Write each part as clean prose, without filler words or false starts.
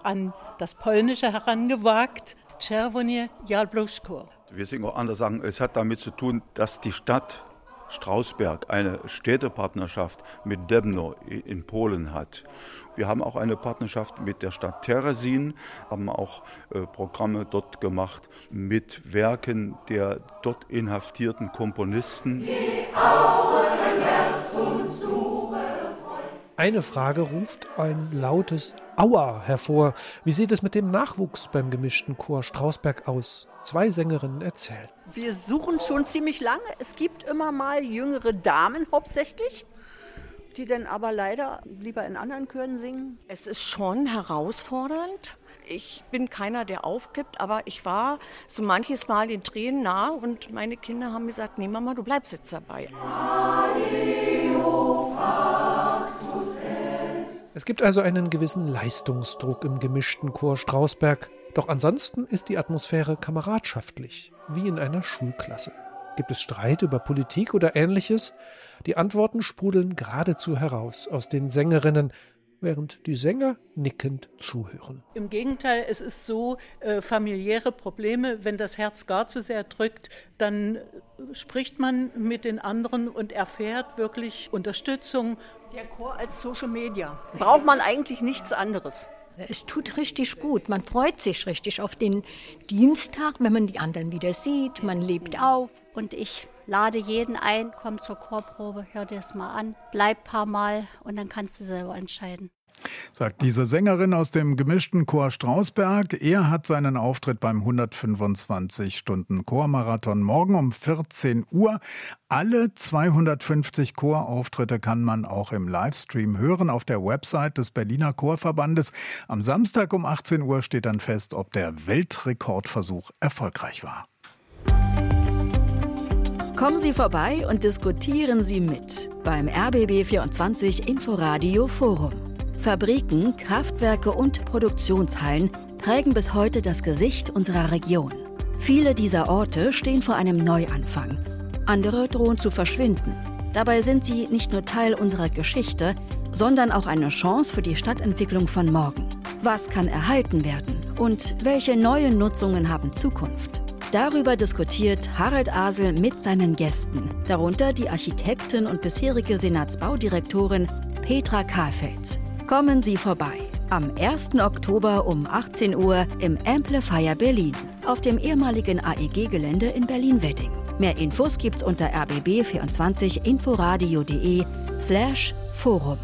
an das Polnische herangewagt. Czerwone Jabłuszko. Wir singen auch anders sagen, es hat damit zu tun, dass die Stadt Strausberg eine Städtepartnerschaft mit Dębno in Polen hat. Wir haben auch eine Partnerschaft mit der Stadt Terezin, haben auch Programme dort gemacht mit Werken der dort inhaftierten Komponisten. Eine Frage ruft ein lautes Aua hervor. Wie sieht es mit dem Nachwuchs beim gemischten Chor Strausberg aus? 2 Sängerinnen erzählen. Wir suchen schon ziemlich lange. Es gibt immer mal jüngere Damen hauptsächlich, die dann aber leider lieber in anderen Chören singen. Es ist schon herausfordernd. Ich bin keiner, der aufgibt, aber ich war so manches Mal den Tränen nahe und meine Kinder haben gesagt, nee Mama, du bleibst jetzt dabei. Es gibt also einen gewissen Leistungsdruck im gemischten Chor Strausberg. Doch ansonsten ist die Atmosphäre kameradschaftlich, wie in einer Schulklasse. Gibt es Streit über Politik oder Ähnliches? Die Antworten sprudeln geradezu heraus aus den Sängerinnen, während die Sänger nickend zuhören. Im Gegenteil, es ist so, familiäre Probleme, wenn das Herz gar zu sehr drückt, dann spricht man mit den anderen und erfährt wirklich Unterstützung. Der Chor als Social Media. Braucht man eigentlich nichts anderes. Es tut richtig gut. Man freut sich richtig auf den Dienstag, wenn man die anderen wieder sieht. Man lebt auf. Und ich lade jeden ein, komm zur Chorprobe, hör dir das mal an, bleib ein paar Mal und dann kannst du selber entscheiden. Sagt diese Sängerin aus dem gemischten Chor Strausberg. Er hat seinen Auftritt beim 125-Stunden-Chormarathon morgen um 14 Uhr. Alle 250 Chorauftritte kann man auch im Livestream hören auf der Website des Berliner Chorverbandes. Am Samstag um 18 Uhr steht dann fest, ob der Weltrekordversuch erfolgreich war. Kommen Sie vorbei und diskutieren Sie mit beim RBB24 Inforadio Forum. Fabriken, Kraftwerke und Produktionshallen prägen bis heute das Gesicht unserer Region. Viele dieser Orte stehen vor einem Neuanfang. Andere drohen zu verschwinden. Dabei sind sie nicht nur Teil unserer Geschichte, sondern auch eine Chance für die Stadtentwicklung von morgen. Was kann erhalten werden und welche neuen Nutzungen haben Zukunft? Darüber diskutiert Harald Asel mit seinen Gästen, darunter die Architektin und bisherige Senatsbaudirektorin Petra Kahlfeld. Kommen Sie vorbei. Am 1. Oktober um 18 Uhr im Amplifier Berlin auf dem ehemaligen AEG-Gelände in Berlin-Wedding. Mehr Infos gibt's unter rbb24inforadio.de/Forum.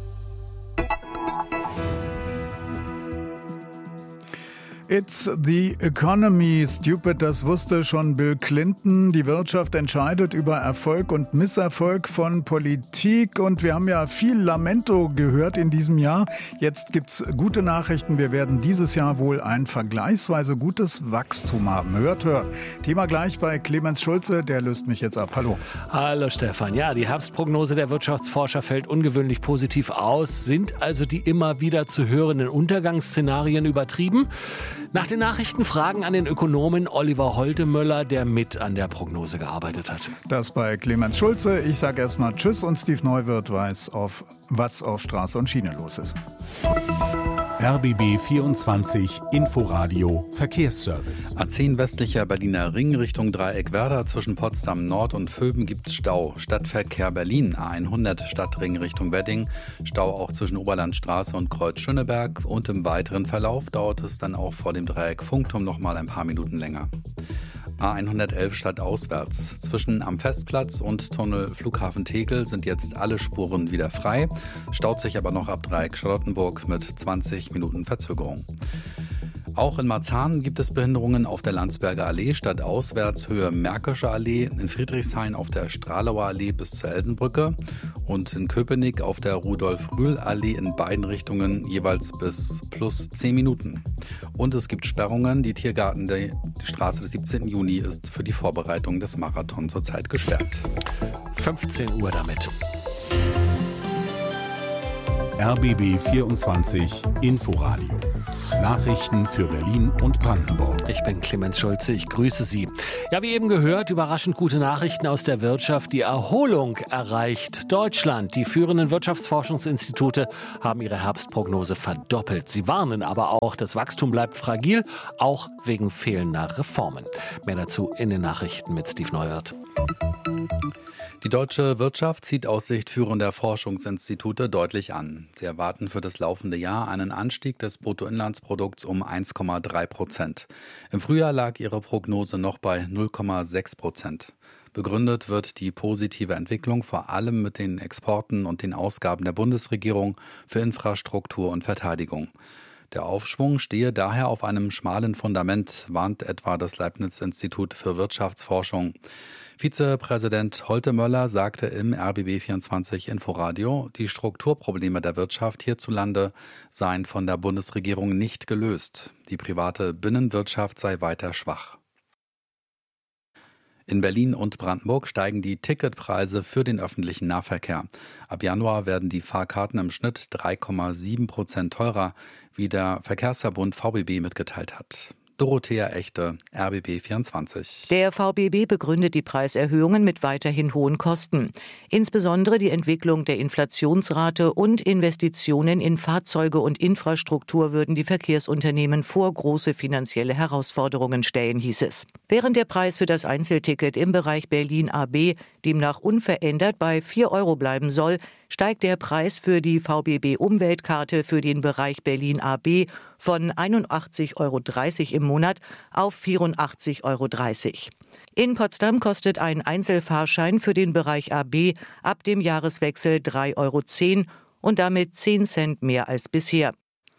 It's the economy, stupid, das wusste schon Bill Clinton. Die Wirtschaft entscheidet über Erfolg und Misserfolg von Politik. Und wir haben ja viel Lamento gehört in diesem Jahr. Jetzt gibt's gute Nachrichten. Wir werden dieses Jahr wohl ein vergleichsweise gutes Wachstum haben. Hört. Thema gleich bei Clemens Schulze. Der löst mich jetzt ab. Hallo. Hallo Stefan. Ja, die Herbstprognose der Wirtschaftsforscher fällt ungewöhnlich positiv aus. Sind also die immer wieder zu hörenden Untergangsszenarien übertrieben? Nach den Nachrichten Fragen an den Ökonomen Oliver Holtemöller, der mit an der Prognose gearbeitet hat. Das bei Clemens Schulze. Ich sage erstmal Tschüss und Steve Neuwirth weiß, was auf Straße und Schiene los ist. RBB 24 Inforadio Verkehrsservice. A10 westlicher Berliner Ring Richtung Dreieck-Werder. Zwischen Potsdam Nord und Vöben gibt's Stau. Stadtverkehr Berlin, A100 Stadtring Richtung Wedding. Stau auch zwischen Oberlandstraße und Kreuz Schöneberg. Und im weiteren Verlauf dauert es dann auch vor dem Dreieck Funkturm noch mal ein paar Minuten länger. A111 stadtauswärts. Zwischen am Festplatz und Tunnel Flughafen Tegel sind jetzt alle Spuren wieder frei. Staut sich aber noch ab Dreieck Charlottenburg mit 20 Minuten Verzögerung. Auch in Marzahn gibt es Behinderungen auf der Landsberger Allee stadtauswärts Höhe Märkische Allee, in Friedrichshain auf der Stralauer Allee bis zur Elsenbrücke und in Köpenick auf der Rudolf-Rühl-Allee in beiden Richtungen jeweils bis plus 10 Minuten. Und es gibt Sperrungen. Die Tiergarten der Straße des 17. Juni ist für die Vorbereitung des Marathon zurzeit gesperrt. 15 Uhr damit. RBB 24 Inforadio. Nachrichten für Berlin und Brandenburg. Ich bin Clemens Schulze, ich grüße Sie. Ja, wie eben gehört, überraschend gute Nachrichten aus der Wirtschaft. Die Erholung erreicht Deutschland. Die führenden Wirtschaftsforschungsinstitute haben ihre Herbstprognose verdoppelt. Sie warnen aber auch, das Wachstum bleibt fragil, auch wegen fehlender Reformen. Mehr dazu in den Nachrichten mit Steve Neuwirth. Die deutsche Wirtschaft zieht aus Sicht führender Forschungsinstitute deutlich an. Sie erwarten für das laufende Jahr einen Anstieg des Bruttoinlandsprodukts um 1,3%. Im Frühjahr lag ihre Prognose noch bei 0,6%. Begründet wird die positive Entwicklung vor allem mit den Exporten und den Ausgaben der Bundesregierung für Infrastruktur und Verteidigung. Der Aufschwung stehe daher auf einem schmalen Fundament, warnt etwa das Leibniz-Institut für Wirtschaftsforschung. Vizepräsident Holte Möller sagte im RBB24 Inforadio, die Strukturprobleme der Wirtschaft hierzulande seien von der Bundesregierung nicht gelöst. Die private Binnenwirtschaft sei weiter schwach. In Berlin und Brandenburg steigen die Ticketpreise für den öffentlichen Nahverkehr. Ab Januar werden die Fahrkarten im Schnitt 3,7% teurer, wie der Verkehrsverbund VBB mitgeteilt hat. Dorothea Echte, RBB24. Der VBB begründet die Preiserhöhungen mit weiterhin hohen Kosten. Insbesondere die Entwicklung der Inflationsrate und Investitionen in Fahrzeuge und Infrastruktur würden die Verkehrsunternehmen vor große finanzielle Herausforderungen stellen, hieß es. Während der Preis für das Einzelticket im Bereich Berlin AB demnach unverändert bei 4 € bleiben soll, steigt der Preis für die VBB-Umweltkarte für den Bereich Berlin AB von 81,30 € im Monat auf 84,30 €. In Potsdam kostet ein Einzelfahrschein für den Bereich AB ab dem Jahreswechsel 3,10 € und damit 10 Cent mehr als bisher.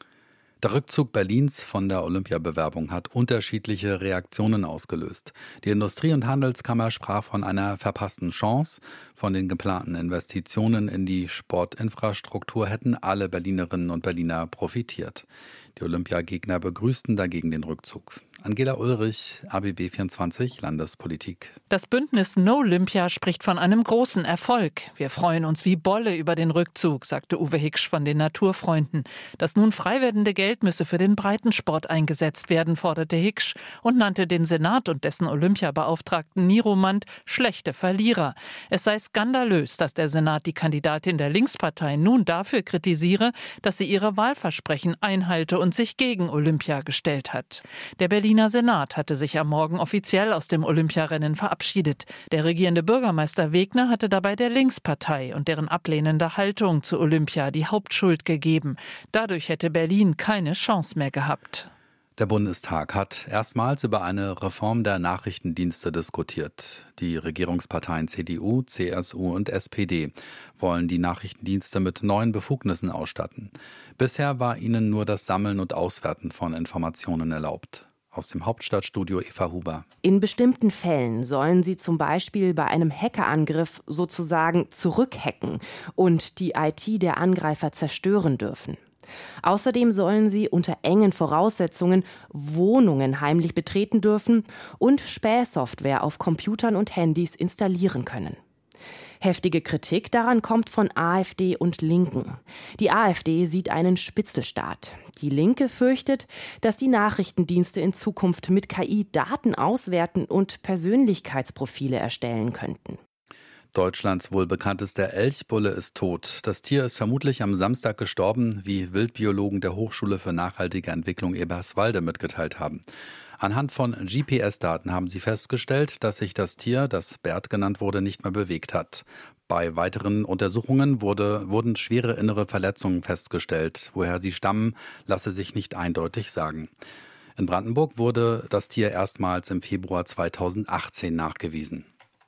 Der Rückzug Berlins von der Olympiabewerbung hat unterschiedliche Reaktionen ausgelöst. Die Industrie- und Handelskammer sprach von einer verpassten Chance. Von den geplanten Investitionen in die Sportinfrastruktur hätten alle Berlinerinnen und Berliner profitiert. Die Olympiagegner begrüßten dagegen den Rückzug. Angela Ulrich, RBB24 Landespolitik. Das Bündnis No Olympia spricht von einem großen Erfolg. Wir freuen uns wie Bolle über den Rückzug, sagte Uwe Hiksch von den Naturfreunden. Das nun frei werdende Geld müsse für den Breitensport eingesetzt werden, forderte Hiksch und nannte den Senat und dessen Olympiabeauftragten Niromand schlechte Verlierer. Es sei skandalös, dass der Senat die Kandidatin der Linkspartei nun dafür kritisiere, dass sie ihre Wahlversprechen einhalte und sich gegen Olympia gestellt hat. Der Berliner Senat hatte sich am Morgen offiziell aus dem Olympiarennen verabschiedet. Der regierende Bürgermeister Wegner hatte dabei der Linkspartei und deren ablehnende Haltung zu Olympia die Hauptschuld gegeben. Dadurch hätte Berlin keine Chance mehr gehabt. Der Bundestag hat erstmals über eine Reform der Nachrichtendienste diskutiert. Die Regierungsparteien CDU, CSU und SPD wollen die Nachrichtendienste mit neuen Befugnissen ausstatten. Bisher war ihnen nur das Sammeln und Auswerten von Informationen erlaubt. Aus dem Hauptstadtstudio Eva Huber. In bestimmten Fällen sollen sie zum Beispiel bei einem Hackerangriff sozusagen zurückhacken und die IT der Angreifer zerstören dürfen. Außerdem sollen sie unter engen Voraussetzungen Wohnungen heimlich betreten dürfen und Spähsoftware auf Computern und Handys installieren können. Heftige Kritik daran kommt von AfD und Linken. Die AfD sieht einen Spitzelstaat. Die Linke fürchtet, dass die Nachrichtendienste in Zukunft mit KI Daten auswerten und Persönlichkeitsprofile erstellen könnten. Deutschlands wohl bekanntester Elchbulle ist tot. Das Tier ist vermutlich am Samstag gestorben, wie Wildbiologen der Hochschule für nachhaltige Entwicklung Eberswalde mitgeteilt haben. Anhand von GPS-Daten haben sie festgestellt, dass sich das Tier, das Bert genannt wurde, nicht mehr bewegt hat. Bei weiteren Untersuchungen wurden schwere innere Verletzungen festgestellt. Woher sie stammen, lasse sich nicht eindeutig sagen. In Brandenburg wurde das Tier erstmals im Februar 2018 nachgewiesen.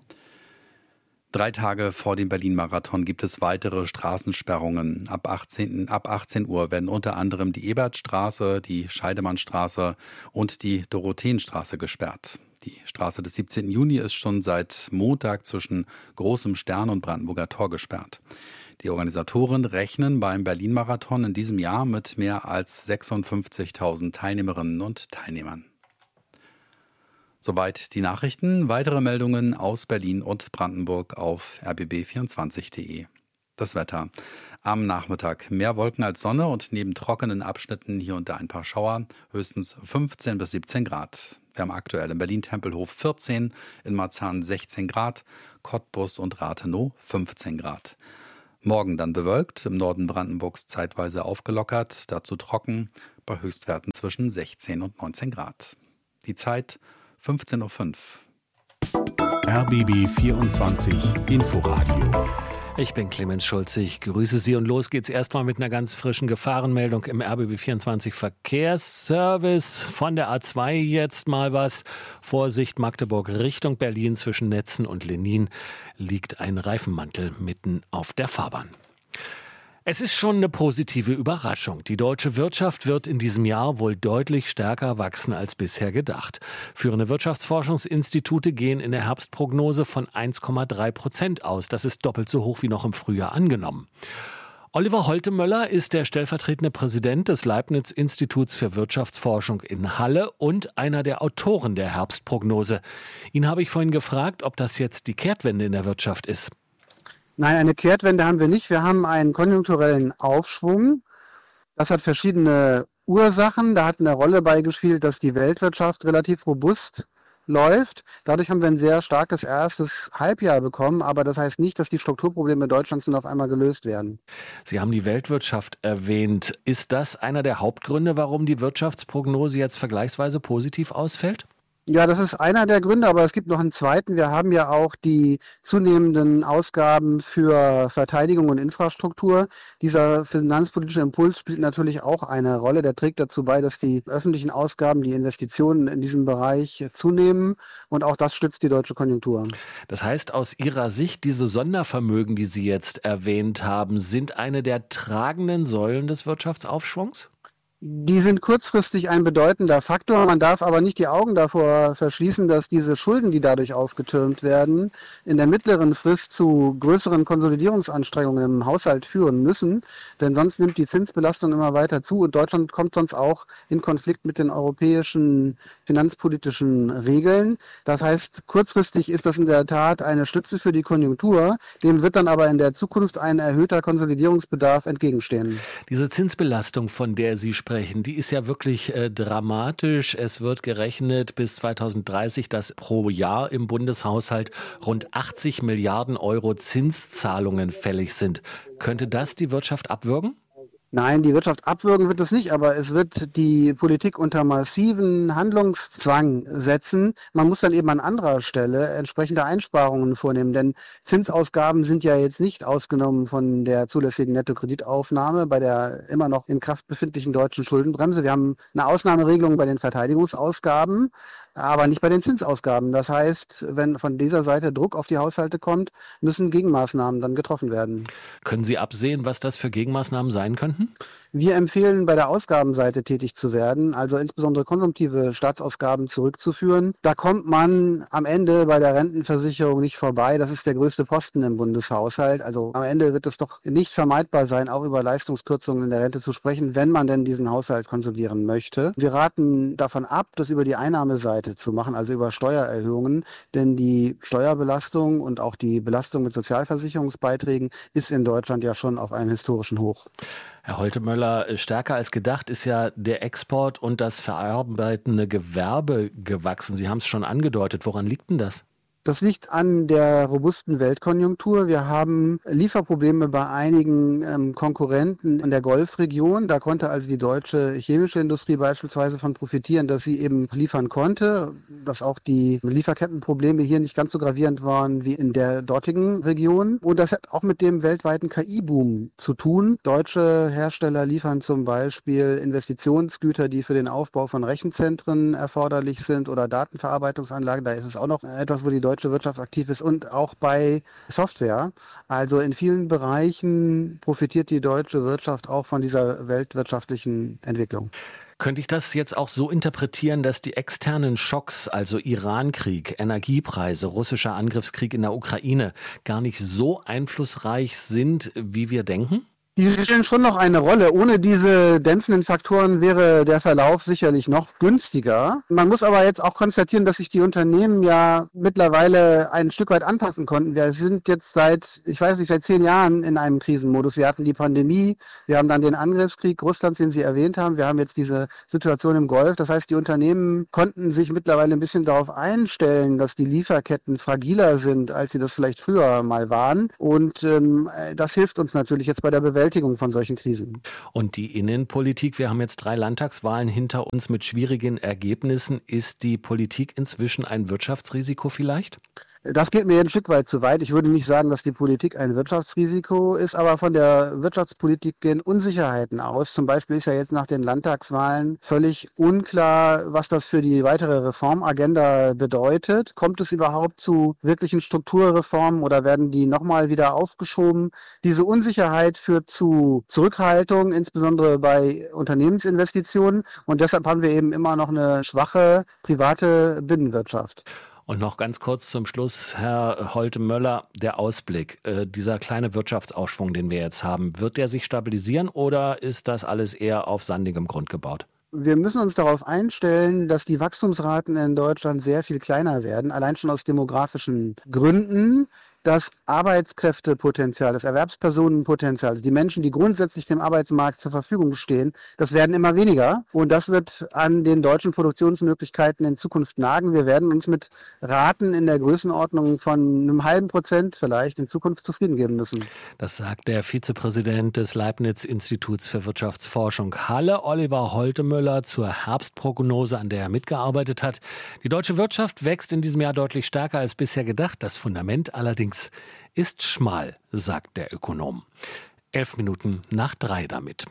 3 Tage vor dem Berlin-Marathon gibt es weitere Straßensperrungen. Ab 18 Uhr werden unter anderem die Ebertstraße, die Scheidemannstraße und die Dorotheenstraße gesperrt. Die Straße des 17. Juni ist schon seit Montag zwischen Großem Stern und Brandenburger Tor gesperrt. Die Organisatoren rechnen beim Berlin-Marathon in diesem Jahr mit mehr als 56.000 Teilnehmerinnen und Teilnehmern. Soweit die Nachrichten. Weitere Meldungen aus Berlin und Brandenburg auf rbb24.de. Das Wetter. Am Nachmittag mehr Wolken als Sonne und neben trockenen Abschnitten hier und da ein paar Schauer, höchstens 15 bis 17 Grad. Wir haben aktuell in Berlin-Tempelhof 14, in Marzahn 16 Grad, Cottbus und Rathenow 15 Grad. Morgen dann bewölkt, im Norden Brandenburgs zeitweise aufgelockert, dazu trocken, bei Höchstwerten zwischen 16 und 19 Grad. Die Zeit 15:05 Uhr. RBB 24 Inforadio. Ich bin Clemens Schulze, ich grüße Sie und los geht's erstmal mit einer ganz frischen Gefahrenmeldung im RBB 24 Verkehrsservice. Von der A2 jetzt mal was. Vorsicht, Magdeburg Richtung Berlin zwischen Netzen und Lenin liegt ein Reifenmantel mitten auf der Fahrbahn. Es ist schon eine positive Überraschung. Die deutsche Wirtschaft wird in diesem Jahr wohl deutlich stärker wachsen als bisher gedacht. Führende Wirtschaftsforschungsinstitute gehen in der Herbstprognose von 1,3% aus. Das ist doppelt so hoch wie noch im Frühjahr angenommen. Oliver Holtemöller ist der stellvertretende Präsident des Leibniz-Instituts für Wirtschaftsforschung in Halle und einer der Autoren der Herbstprognose. Ihn habe ich vorhin gefragt, ob das jetzt die Kehrtwende in der Wirtschaft ist. Nein, eine Kehrtwende haben wir nicht. Wir haben einen konjunkturellen Aufschwung. Das hat verschiedene Ursachen. Da hat eine Rolle beigespielt, dass die Weltwirtschaft relativ robust läuft. Dadurch haben wir ein sehr starkes erstes Halbjahr bekommen. Aber das heißt nicht, dass die Strukturprobleme Deutschlands nun auf einmal gelöst werden. Sie haben die Weltwirtschaft erwähnt. Ist das einer der Hauptgründe, warum die Wirtschaftsprognose jetzt vergleichsweise positiv ausfällt? Ja, das ist einer der Gründe, aber es gibt noch einen zweiten. Wir haben ja auch die zunehmenden Ausgaben für Verteidigung und Infrastruktur. Dieser finanzpolitische Impuls spielt natürlich auch eine Rolle. Der trägt dazu bei, dass die öffentlichen Ausgaben, die Investitionen in diesem Bereich zunehmen. Und auch das stützt die deutsche Konjunktur. Das heißt, aus Ihrer Sicht, diese Sondervermögen, die Sie jetzt erwähnt haben, sind eine der tragenden Säulen des Wirtschaftsaufschwungs? Die sind kurzfristig ein bedeutender Faktor. Man darf aber nicht die Augen davor verschließen, dass diese Schulden, die dadurch aufgetürmt werden, in der mittleren Frist zu größeren Konsolidierungsanstrengungen im Haushalt führen müssen. Denn sonst nimmt die Zinsbelastung immer weiter zu und Deutschland kommt sonst auch in Konflikt mit den europäischen finanzpolitischen Regeln. Das heißt, kurzfristig ist das in der Tat eine Stütze für die Konjunktur. Dem wird dann aber in der Zukunft ein erhöhter Konsolidierungsbedarf entgegenstehen. Diese Zinsbelastung, von der Sie sprechen, die ist ja wirklich dramatisch. Es wird gerechnet bis 2030, dass pro Jahr im Bundeshaushalt rund 80 Milliarden Euro Zinszahlungen fällig sind. Könnte das die Wirtschaft abwürgen? Nein, die Wirtschaft abwürgen wird es nicht, aber es wird die Politik unter massiven Handlungszwang setzen. Man muss dann eben an anderer Stelle entsprechende Einsparungen vornehmen, denn Zinsausgaben sind ja jetzt nicht ausgenommen von der zulässigen Nettokreditaufnahme bei der immer noch in Kraft befindlichen deutschen Schuldenbremse. Wir haben eine Ausnahmeregelung bei den Verteidigungsausgaben, aber nicht bei den Zinsausgaben. Das heißt, wenn von dieser Seite Druck auf die Haushalte kommt, müssen Gegenmaßnahmen dann getroffen werden. Können Sie absehen, was das für Gegenmaßnahmen sein könnten? Wir empfehlen, bei der Ausgabenseite tätig zu werden, also insbesondere konsumtive Staatsausgaben zurückzuführen. Da kommt man am Ende bei der Rentenversicherung nicht vorbei. Das ist der größte Posten im Bundeshaushalt. Also am Ende wird es doch nicht vermeidbar sein, auch über Leistungskürzungen in der Rente zu sprechen, wenn man denn diesen Haushalt konsolidieren möchte. Wir raten davon ab, das über die Einnahmeseite zu machen, also über Steuererhöhungen, denn die Steuerbelastung und auch die Belastung mit Sozialversicherungsbeiträgen ist in Deutschland ja schon auf einem historischen Hoch. Herr Holtemöller, stärker als gedacht ist ja der Export und das verarbeitende Gewerbe gewachsen. Sie haben es schon angedeutet. Woran liegt denn das? Das liegt an der robusten Weltkonjunktur. Wir haben Lieferprobleme bei einigen Konkurrenten in der Golfregion. Da konnte also die deutsche chemische Industrie beispielsweise von profitieren, dass sie eben liefern konnte, dass auch die Lieferkettenprobleme hier nicht ganz so gravierend waren wie in der dortigen Region. Und das hat auch mit dem weltweiten KI-Boom zu tun. Deutsche Hersteller liefern zum Beispiel Investitionsgüter, die für den Aufbau von Rechenzentren erforderlich sind oder Datenverarbeitungsanlagen. Da ist es auch noch etwas, wo die deutsche Wirtschaft aktiv ist und auch bei Software. Also in vielen Bereichen profitiert die deutsche Wirtschaft auch von dieser weltwirtschaftlichen Entwicklung. Könnte ich das jetzt auch so interpretieren, dass die externen Schocks, also Irankrieg, Energiepreise, russischer Angriffskrieg in der Ukraine, gar nicht so einflussreich sind, wie wir denken? Die spielen schon noch eine Rolle. Ohne diese dämpfenden Faktoren wäre der Verlauf sicherlich noch günstiger. Man muss aber jetzt auch konstatieren, dass sich die Unternehmen ja mittlerweile ein Stück weit anpassen konnten. Wir sind jetzt seit 10 Jahren in einem Krisenmodus. Wir hatten die Pandemie, wir haben dann den Angriffskrieg Russlands, den Sie erwähnt haben. Wir haben jetzt diese Situation im Golf. Das heißt, die Unternehmen konnten sich mittlerweile ein bisschen darauf einstellen, dass die Lieferketten fragiler sind, als sie das vielleicht früher mal waren. Und das hilft uns natürlich jetzt bei der Bewältigung von solchen Krisen. Und die Innenpolitik, wir haben jetzt 3 Landtagswahlen hinter uns mit schwierigen Ergebnissen. Ist die Politik inzwischen ein Wirtschaftsrisiko vielleicht? Das geht mir ein Stück weit zu weit. Ich würde nicht sagen, dass die Politik ein Wirtschaftsrisiko ist, aber von der Wirtschaftspolitik gehen Unsicherheiten aus. Zum Beispiel ist ja jetzt nach den Landtagswahlen völlig unklar, was das für die weitere Reformagenda bedeutet. Kommt es überhaupt zu wirklichen Strukturreformen oder werden die nochmal wieder aufgeschoben? Diese Unsicherheit führt zu Zurückhaltung, insbesondere bei Unternehmensinvestitionen. Und deshalb haben wir eben immer noch eine schwache private Binnenwirtschaft. Und noch ganz kurz zum Schluss, Herr Holte-Möller, der Ausblick, dieser kleine Wirtschaftsaufschwung, den wir jetzt haben, wird der sich stabilisieren oder ist das alles eher auf sandigem Grund gebaut? Wir müssen uns darauf einstellen, dass die Wachstumsraten in Deutschland sehr viel kleiner werden, allein schon aus demografischen Gründen. Das Arbeitskräftepotenzial, das Erwerbspersonenpotenzial, also die Menschen, die grundsätzlich dem Arbeitsmarkt zur Verfügung stehen, das werden immer weniger. Und das wird an den deutschen Produktionsmöglichkeiten in Zukunft nagen. Wir werden uns mit Raten in der Größenordnung von einem 0,5% vielleicht in Zukunft zufrieden geben müssen. Das sagt der Vizepräsident des Leibniz-Instituts für Wirtschaftsforschung Halle, Oliver Holte-Möller, zur Herbstprognose, an der er mitgearbeitet hat. Die deutsche Wirtschaft wächst in diesem Jahr deutlich stärker als bisher gedacht. Das Fundament allerdings ist schmal, sagt der Ökonom. 2:11 damit.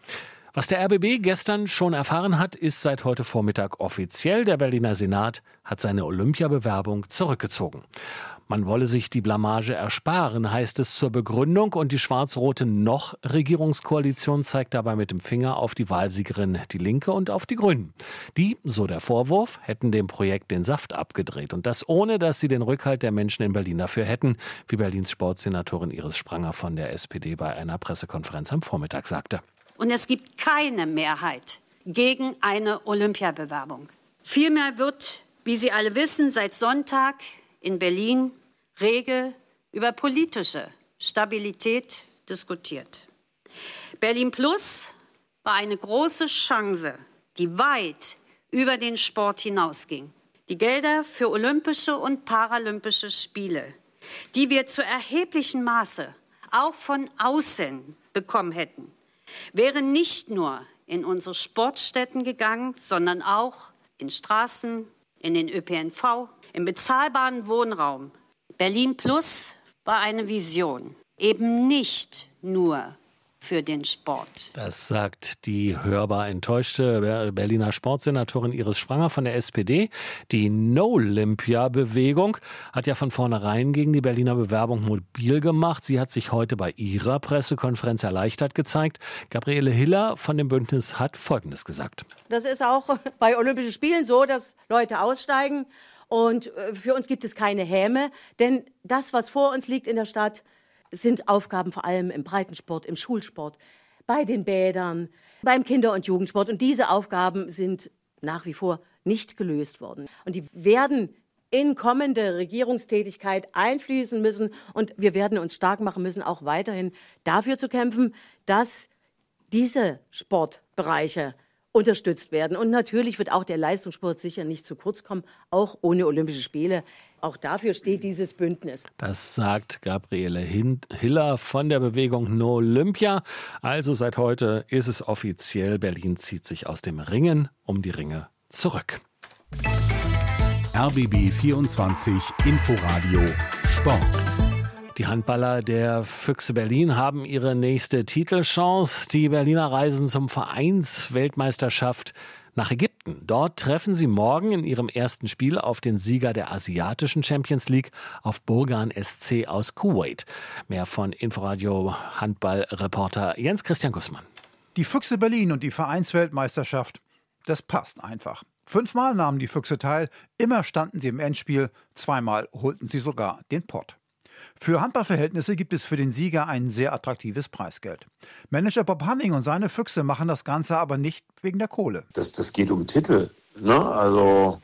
Was der RBB gestern schon erfahren hat, ist seit heute Vormittag offiziell. Der Berliner Senat hat seine Olympiabewerbung zurückgezogen. Man wolle sich die Blamage ersparen, heißt es zur Begründung. Und die schwarz-rote Noch-Regierungskoalition zeigt dabei mit dem Finger auf die Wahlsiegerin Die Linke und auf die Grünen. Die, so der Vorwurf, hätten dem Projekt den Saft abgedreht. Und das ohne, dass sie den Rückhalt der Menschen in Berlin dafür hätten, wie Berlins Sportsenatorin Iris Spranger von der SPD bei einer Pressekonferenz am Vormittag sagte. Und es gibt keine Mehrheit gegen eine Olympiabewerbung. Vielmehr wird, wie Sie alle wissen, seit Sonntag in Berlin rege über politische Stabilität diskutiert. Berlin Plus war eine große Chance, die weit über den Sport hinausging. Die Gelder für Olympische und Paralympische Spiele, die wir zu erheblichem Maße auch von außen bekommen hätten, wären nicht nur in unsere Sportstätten gegangen, sondern auch in Straßen, in den ÖPNV, im bezahlbaren Wohnraum. Berlin Plus war eine Vision, eben nicht nur für den Sport. Das sagt die hörbar enttäuschte Berliner Sportsenatorin Iris Spranger von der SPD. Die No-Olympia-Bewegung hat ja von vornherein gegen die Berliner Bewerbung mobil gemacht. Sie hat sich heute bei ihrer Pressekonferenz erleichtert gezeigt. Gabriele Hiller von dem Bündnis hat Folgendes gesagt. Das ist auch bei Olympischen Spielen so, dass Leute aussteigen. Und für uns gibt es keine Häme, denn das, was vor uns liegt in der Stadt, sind Aufgaben vor allem im Breitensport, im Schulsport, bei den Bädern, beim Kinder- und Jugendsport. Und diese Aufgaben sind nach wie vor nicht gelöst worden. Und die werden in kommende Regierungstätigkeit einfließen müssen. Und wir werden uns stark machen müssen, auch weiterhin dafür zu kämpfen, dass diese Sportbereiche unterstützt werden. Und natürlich wird auch der Leistungssport sicher nicht zu kurz kommen, auch ohne Olympische Spiele. Auch dafür steht dieses Bündnis. Das sagt Gabriele Hiller von der Bewegung No Olympia. Also seit heute ist es offiziell, Berlin zieht sich aus dem Ringen um die Ringe zurück. RBB 24 Inforadio Sport. Die Handballer der Füchse Berlin haben ihre nächste Titelchance. Die Berliner reisen zum Vereinsweltmeisterschaft nach Ägypten. Dort treffen sie morgen in ihrem ersten Spiel auf den Sieger der asiatischen Champions League, auf Burgan SC aus Kuwait. Mehr von Inforadio Handballreporter Jens-Christian Gussmann. Die Füchse Berlin und die Vereinsweltmeisterschaft, das passt einfach. 5-mal nahmen die Füchse teil, immer standen sie im Endspiel, 2-mal holten sie sogar den Pott. Für Handballverhältnisse gibt es für den Sieger ein sehr attraktives Preisgeld. Manager Bob Hanning und seine Füchse machen das Ganze aber nicht wegen der Kohle. Das geht um Titel. Ne? Also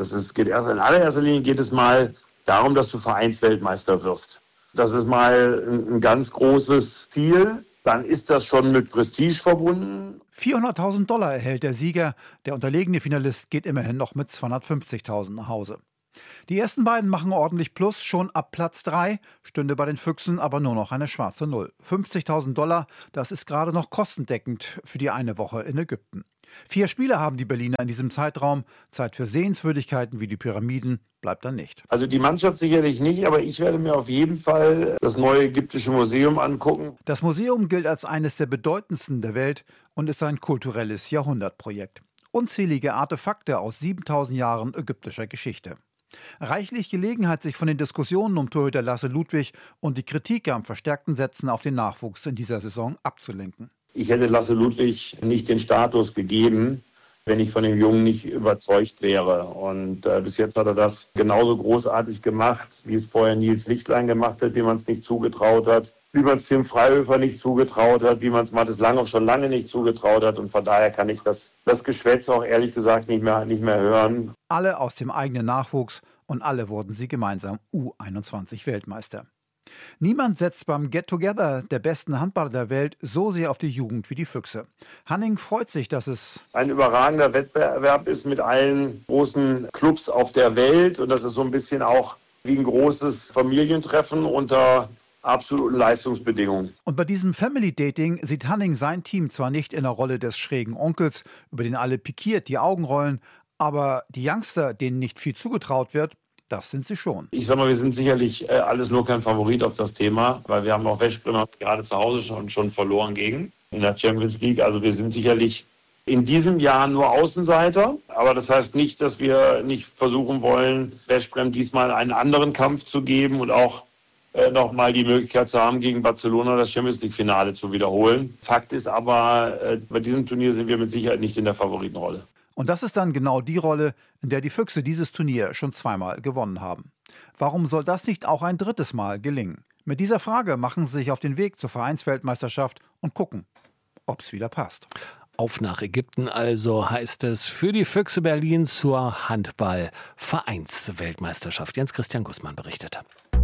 in allererster Linie geht es mal darum, dass du Vereinsweltmeister wirst. Das ist mal ein ganz großes Ziel. Dann ist das schon mit Prestige verbunden. $400.000 erhält der Sieger. Der unterlegene Finalist geht immerhin noch mit 250.000 nach Hause. Die ersten beiden machen ordentlich Plus. Schon ab Platz 3 stünde bei den Füchsen aber nur noch eine schwarze Null. $50.000, das ist gerade noch kostendeckend für die eine Woche in Ägypten. 4 Spiele haben die Berliner in diesem Zeitraum. Zeit für Sehenswürdigkeiten wie die Pyramiden bleibt dann nicht. Also die Mannschaft sicherlich nicht, aber ich werde mir auf jeden Fall das neue ägyptische Museum angucken. Das Museum gilt als eines der bedeutendsten der Welt und ist ein kulturelles Jahrhundertprojekt. Unzählige Artefakte aus 7000 Jahren ägyptischer Geschichte. Reichlich Gelegenheit, sich von den Diskussionen um Torhüter Lasse Ludwig und die Kritik am verstärkten Setzen auf den Nachwuchs in dieser Saison abzulenken. Ich hätte Lasse Ludwig nicht den Status gegeben, wenn ich von dem Jungen nicht überzeugt wäre. Und bis jetzt hat er das genauso großartig gemacht, wie es vorher Nils Lichtlein gemacht hat, wie man es nicht zugetraut hat, wie man es Tim Freihöfer nicht zugetraut hat, wie man es Mathis Langhoff schon lange nicht zugetraut hat. Und von daher kann ich das Geschwätz auch ehrlich gesagt nicht mehr hören. Alle aus dem eigenen Nachwuchs und alle wurden sie gemeinsam U21-Weltmeister. Niemand setzt beim Get-Together der besten Handballer der Welt so sehr auf die Jugend wie die Füchse. Hanning freut sich, dass es ein überragender Wettbewerb ist mit allen großen Clubs auf der Welt. Und das ist so ein bisschen auch wie ein großes Familientreffen unter absoluten Leistungsbedingungen. Und bei diesem Family Dating sieht Hanning sein Team zwar nicht in der Rolle des schrägen Onkels, über den alle pikiert die Augen rollen, aber die Youngster, denen nicht viel zugetraut wird, das sind sie schon. Ich sag mal, wir sind sicherlich alles nur kein Favorit auf das Thema, weil wir haben auch Westbrem gerade zu Hause schon verloren gegen in der Champions League. Also wir sind sicherlich in diesem Jahr nur Außenseiter. Aber das heißt nicht, dass wir nicht versuchen wollen, Westbrem diesmal einen anderen Kampf zu geben und auch nochmal die Möglichkeit zu haben, gegen Barcelona das Champions League-Finale zu wiederholen. Fakt ist aber, bei diesem Turnier sind wir mit Sicherheit nicht in der Favoritenrolle. Und das ist dann genau die Rolle, in der die Füchse dieses Turnier schon 2-mal gewonnen haben. Warum soll das nicht auch ein 3. Mal gelingen? Mit dieser Frage machen sie sich auf den Weg zur Vereinsweltmeisterschaft und gucken, ob es wieder passt. Auf nach Ägypten also, heißt es für die Füchse Berlin zur Handball-Vereinsweltmeisterschaft. Jens-Christian Gussmann berichtete.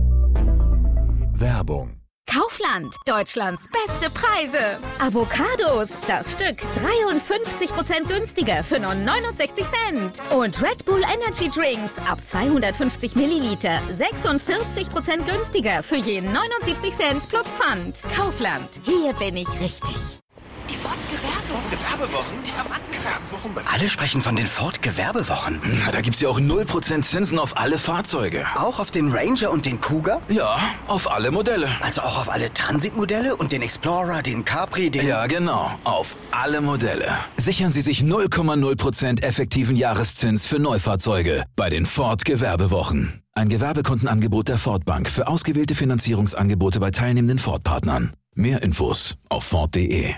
Werbung. Kaufland, Deutschlands beste Preise. Avocados, das Stück 53% günstiger für nur 69 Cent. Und Red Bull Energy Drinks ab 250 Milliliter 46% günstiger für je 79 Cent plus Pfand. Kaufland, hier bin ich richtig. Die Ford-Gewerbewochen, die Gewerbewochen. Alle sprechen von den Ford-Gewerbewochen. Na, da gibt's ja auch 0% Zinsen auf alle Fahrzeuge. Auch auf den Ranger und den Kuga? Ja, auf alle Modelle. Also auch auf alle Transit-Modelle und den Explorer, den Capri, den... Ja, genau, auf alle Modelle. Sichern Sie sich 0,0% effektiven Jahreszins für Neufahrzeuge bei den Ford-Gewerbewochen. Ein Gewerbekundenangebot der Ford Bank für ausgewählte Finanzierungsangebote bei teilnehmenden Ford-Partnern. Mehr Infos auf Ford.de.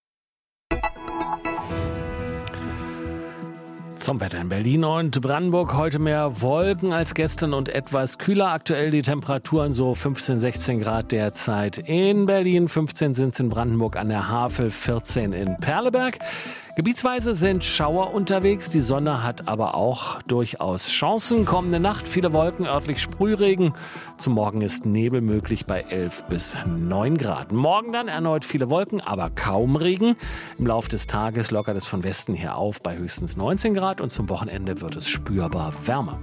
Zum Wetter in Berlin und Brandenburg heute mehr Wolken als gestern und etwas kühler. Aktuell die Temperaturen so 15, 16 Grad derzeit in Berlin. 15 sind es in Brandenburg an der Havel, 14 in Perleberg. Gebietsweise sind Schauer unterwegs, die Sonne hat aber auch durchaus Chancen. Kommende Nacht viele Wolken, örtlich Sprühregen. Zum Morgen ist Nebel möglich bei 11 bis 9 Grad. Morgen dann erneut viele Wolken, aber kaum Regen. Im Laufe des Tages lockert es von Westen her auf bei höchstens 19 Grad und zum Wochenende wird es spürbar wärmer.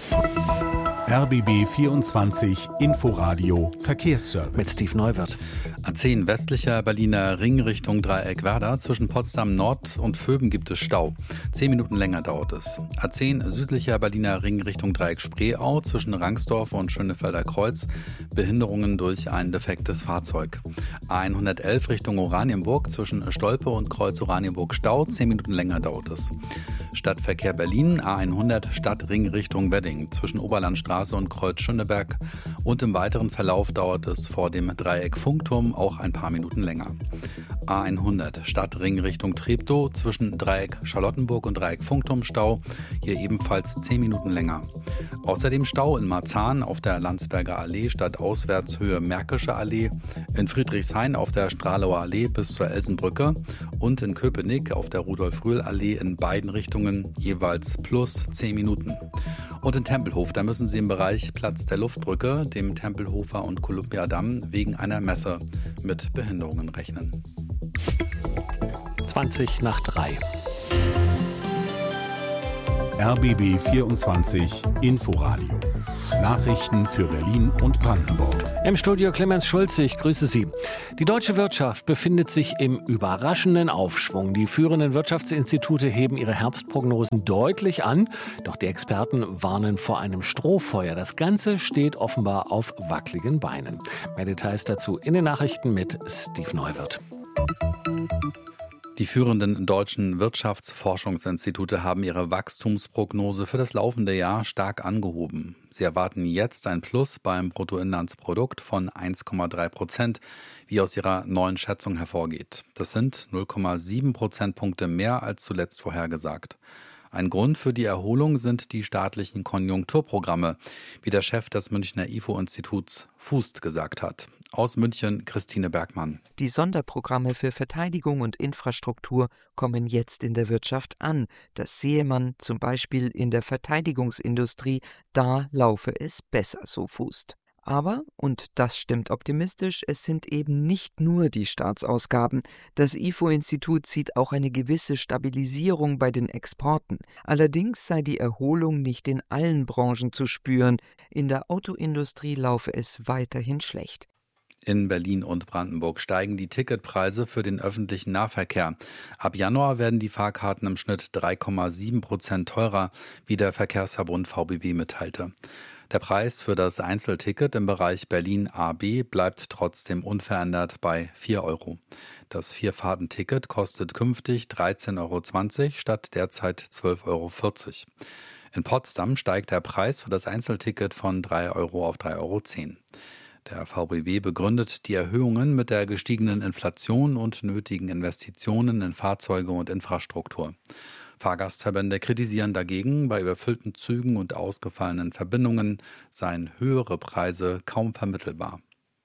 RBB 24 Inforadio Verkehrsservice. Mit Steve Neuwirth. A10 westlicher Berliner Ring Richtung Dreieck-Werder. Zwischen Potsdam Nord und Vöben gibt es Stau. 10 Minuten länger dauert es. A10 südlicher Berliner Ring Richtung Dreieck-Spreeau. Zwischen Rangsdorf und Schönefelder Kreuz. Behinderungen durch ein defektes Fahrzeug. A111 Richtung Oranienburg. Zwischen Stolpe und Kreuz Oranienburg Stau. 10 Minuten länger dauert es. Stadtverkehr Berlin. A100 Stadtring Richtung Wedding. Zwischen Oberlandstraße und Kreuz Schöneberg. Und im weiteren Verlauf dauert es vor dem Dreieck Funkturm auch ein paar Minuten länger. A100 Stadtring Richtung Treptow zwischen Dreieck Charlottenburg und Dreieck Funkturm Stau, hier ebenfalls 10 Minuten länger. Außerdem Stau in Marzahn auf der Landsberger Allee stadtauswärts Höhe Märkische Allee, in Friedrichshain auf der Stralauer Allee bis zur Elsenbrücke und in Köpenick auf der Rudolf-Röhl-Allee in beiden Richtungen jeweils plus 10 Minuten. Und in Tempelhof, da müssen Sie im Bereich Platz der Luftbrücke, dem Tempelhofer und Kolumbiadamm wegen einer Messe mit Behinderungen rechnen. 20 nach 3. RBB 24 Inforadio. Nachrichten für Berlin und Brandenburg. Im Studio Clemens Schulze, ich grüße Sie. Die deutsche Wirtschaft befindet sich im überraschenden Aufschwung. Die führenden Wirtschaftsinstitute heben ihre Herbstprognosen deutlich an. Doch die Experten warnen vor einem Strohfeuer. Das Ganze steht offenbar auf wackeligen Beinen. Mehr Details dazu in den Nachrichten mit Steve Neuwirth. Die führenden deutschen Wirtschaftsforschungsinstitute haben ihre Wachstumsprognose für das laufende Jahr stark angehoben. Sie erwarten jetzt ein Plus beim Bruttoinlandsprodukt von 1,3%, wie aus ihrer neuen Schätzung hervorgeht. Das sind 0,7 Prozentpunkte mehr als zuletzt vorhergesagt. Ein Grund für die Erholung sind die staatlichen Konjunkturprogramme, wie der Chef des Münchner IFO-Instituts Fust gesagt hat. Aus München Christine Bergmann. Die Sonderprogramme für Verteidigung und Infrastruktur kommen jetzt in der Wirtschaft an. Das sehe man zum Beispiel in der Verteidigungsindustrie. Da laufe es besser, so Fust. Aber, und das stimmt optimistisch, es sind eben nicht nur die Staatsausgaben. Das IFO-Institut sieht auch eine gewisse Stabilisierung bei den Exporten. Allerdings sei die Erholung nicht in allen Branchen zu spüren. In der Autoindustrie laufe es weiterhin schlecht. In Berlin und Brandenburg steigen die Ticketpreise für den öffentlichen Nahverkehr. Ab Januar werden die Fahrkarten im Schnitt 3,7% teurer, wie der Verkehrsverbund VBB mitteilte. Der Preis für das Einzelticket im Bereich Berlin-AB bleibt trotzdem unverändert bei 4 €. Das Vierfahrtenticket kostet künftig 13,20 € statt derzeit 12,40 €. In Potsdam steigt der Preis für das Einzelticket von 3 € auf 3,10 €. Der VBB begründet die Erhöhungen mit der gestiegenen Inflation und nötigen Investitionen in Fahrzeuge und Infrastruktur. Fahrgastverbände kritisieren dagegen, bei überfüllten Zügen und ausgefallenen Verbindungen seien höhere Preise kaum vermittelbar.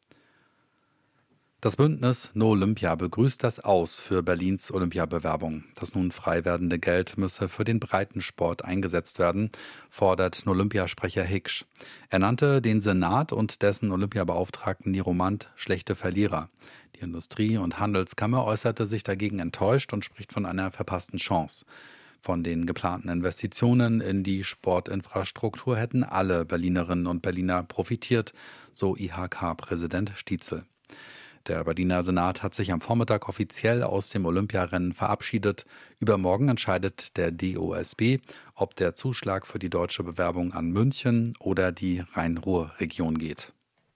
Das Bündnis No Olympia begrüßt das Aus für Berlins Olympiabewerbung. Das nun frei werdende Geld müsse für den Breitensport eingesetzt werden, fordert No Olympia-Sprecher Hiksch. Er nannte den Senat und dessen Olympiabeauftragten Niromant schlechte Verlierer. Die Industrie- und Handelskammer äußerte sich dagegen enttäuscht und spricht von einer verpassten Chance. Von den geplanten Investitionen in die Sportinfrastruktur hätten alle Berlinerinnen und Berliner profitiert, so IHK-Präsident Stietzel. Der Berliner Senat hat sich am Vormittag offiziell aus dem Olympiarennen verabschiedet. Übermorgen entscheidet der DOSB, ob der Zuschlag für die deutsche Bewerbung an München oder die Rhein-Ruhr-Region geht.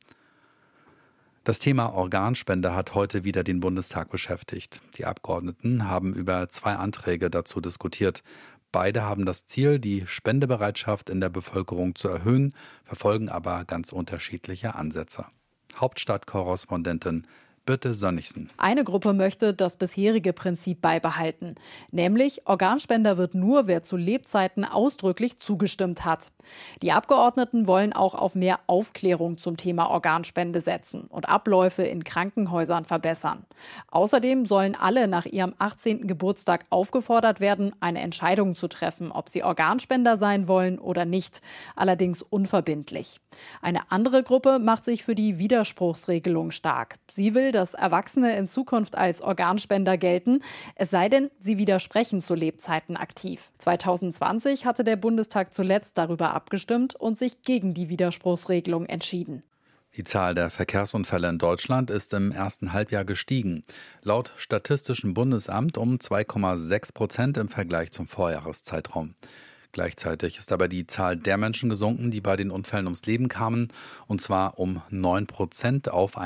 Das Thema Organspende hat heute wieder den Bundestag beschäftigt. Die Abgeordneten haben über 2 Anträge dazu diskutiert. Beide haben das Ziel, die Spendebereitschaft in der Bevölkerung zu erhöhen, verfolgen aber ganz unterschiedliche Ansätze. Hauptstadtkorrespondentin Birte Sönnigsen. Eine Gruppe möchte das bisherige Prinzip beibehalten. Nämlich, Organspender wird nur, wer zu Lebzeiten ausdrücklich zugestimmt hat. Die Abgeordneten wollen auch auf mehr Aufklärung zum Thema Organspende setzen und Abläufe in Krankenhäusern verbessern. Außerdem sollen alle nach ihrem 18. Geburtstag aufgefordert werden, eine Entscheidung zu treffen, ob sie Organspender sein wollen oder nicht. Allerdings unverbindlich. Eine andere Gruppe macht sich für die Widerspruchsregelung stark. Sie will, dass Erwachsene in Zukunft als Organspender gelten, es sei denn, sie widersprechen zu Lebzeiten aktiv. 2020 hatte der Bundestag zuletzt darüber abgestimmt und sich gegen die Widerspruchsregelung entschieden. Die Zahl der Verkehrsunfälle in Deutschland ist im ersten Halbjahr gestiegen. Laut Statistischem Bundesamt um 2,6% im Vergleich zum Vorjahreszeitraum. Gleichzeitig ist aber die Zahl der Menschen gesunken, die bei den Unfällen ums Leben kamen, und zwar um 9% auf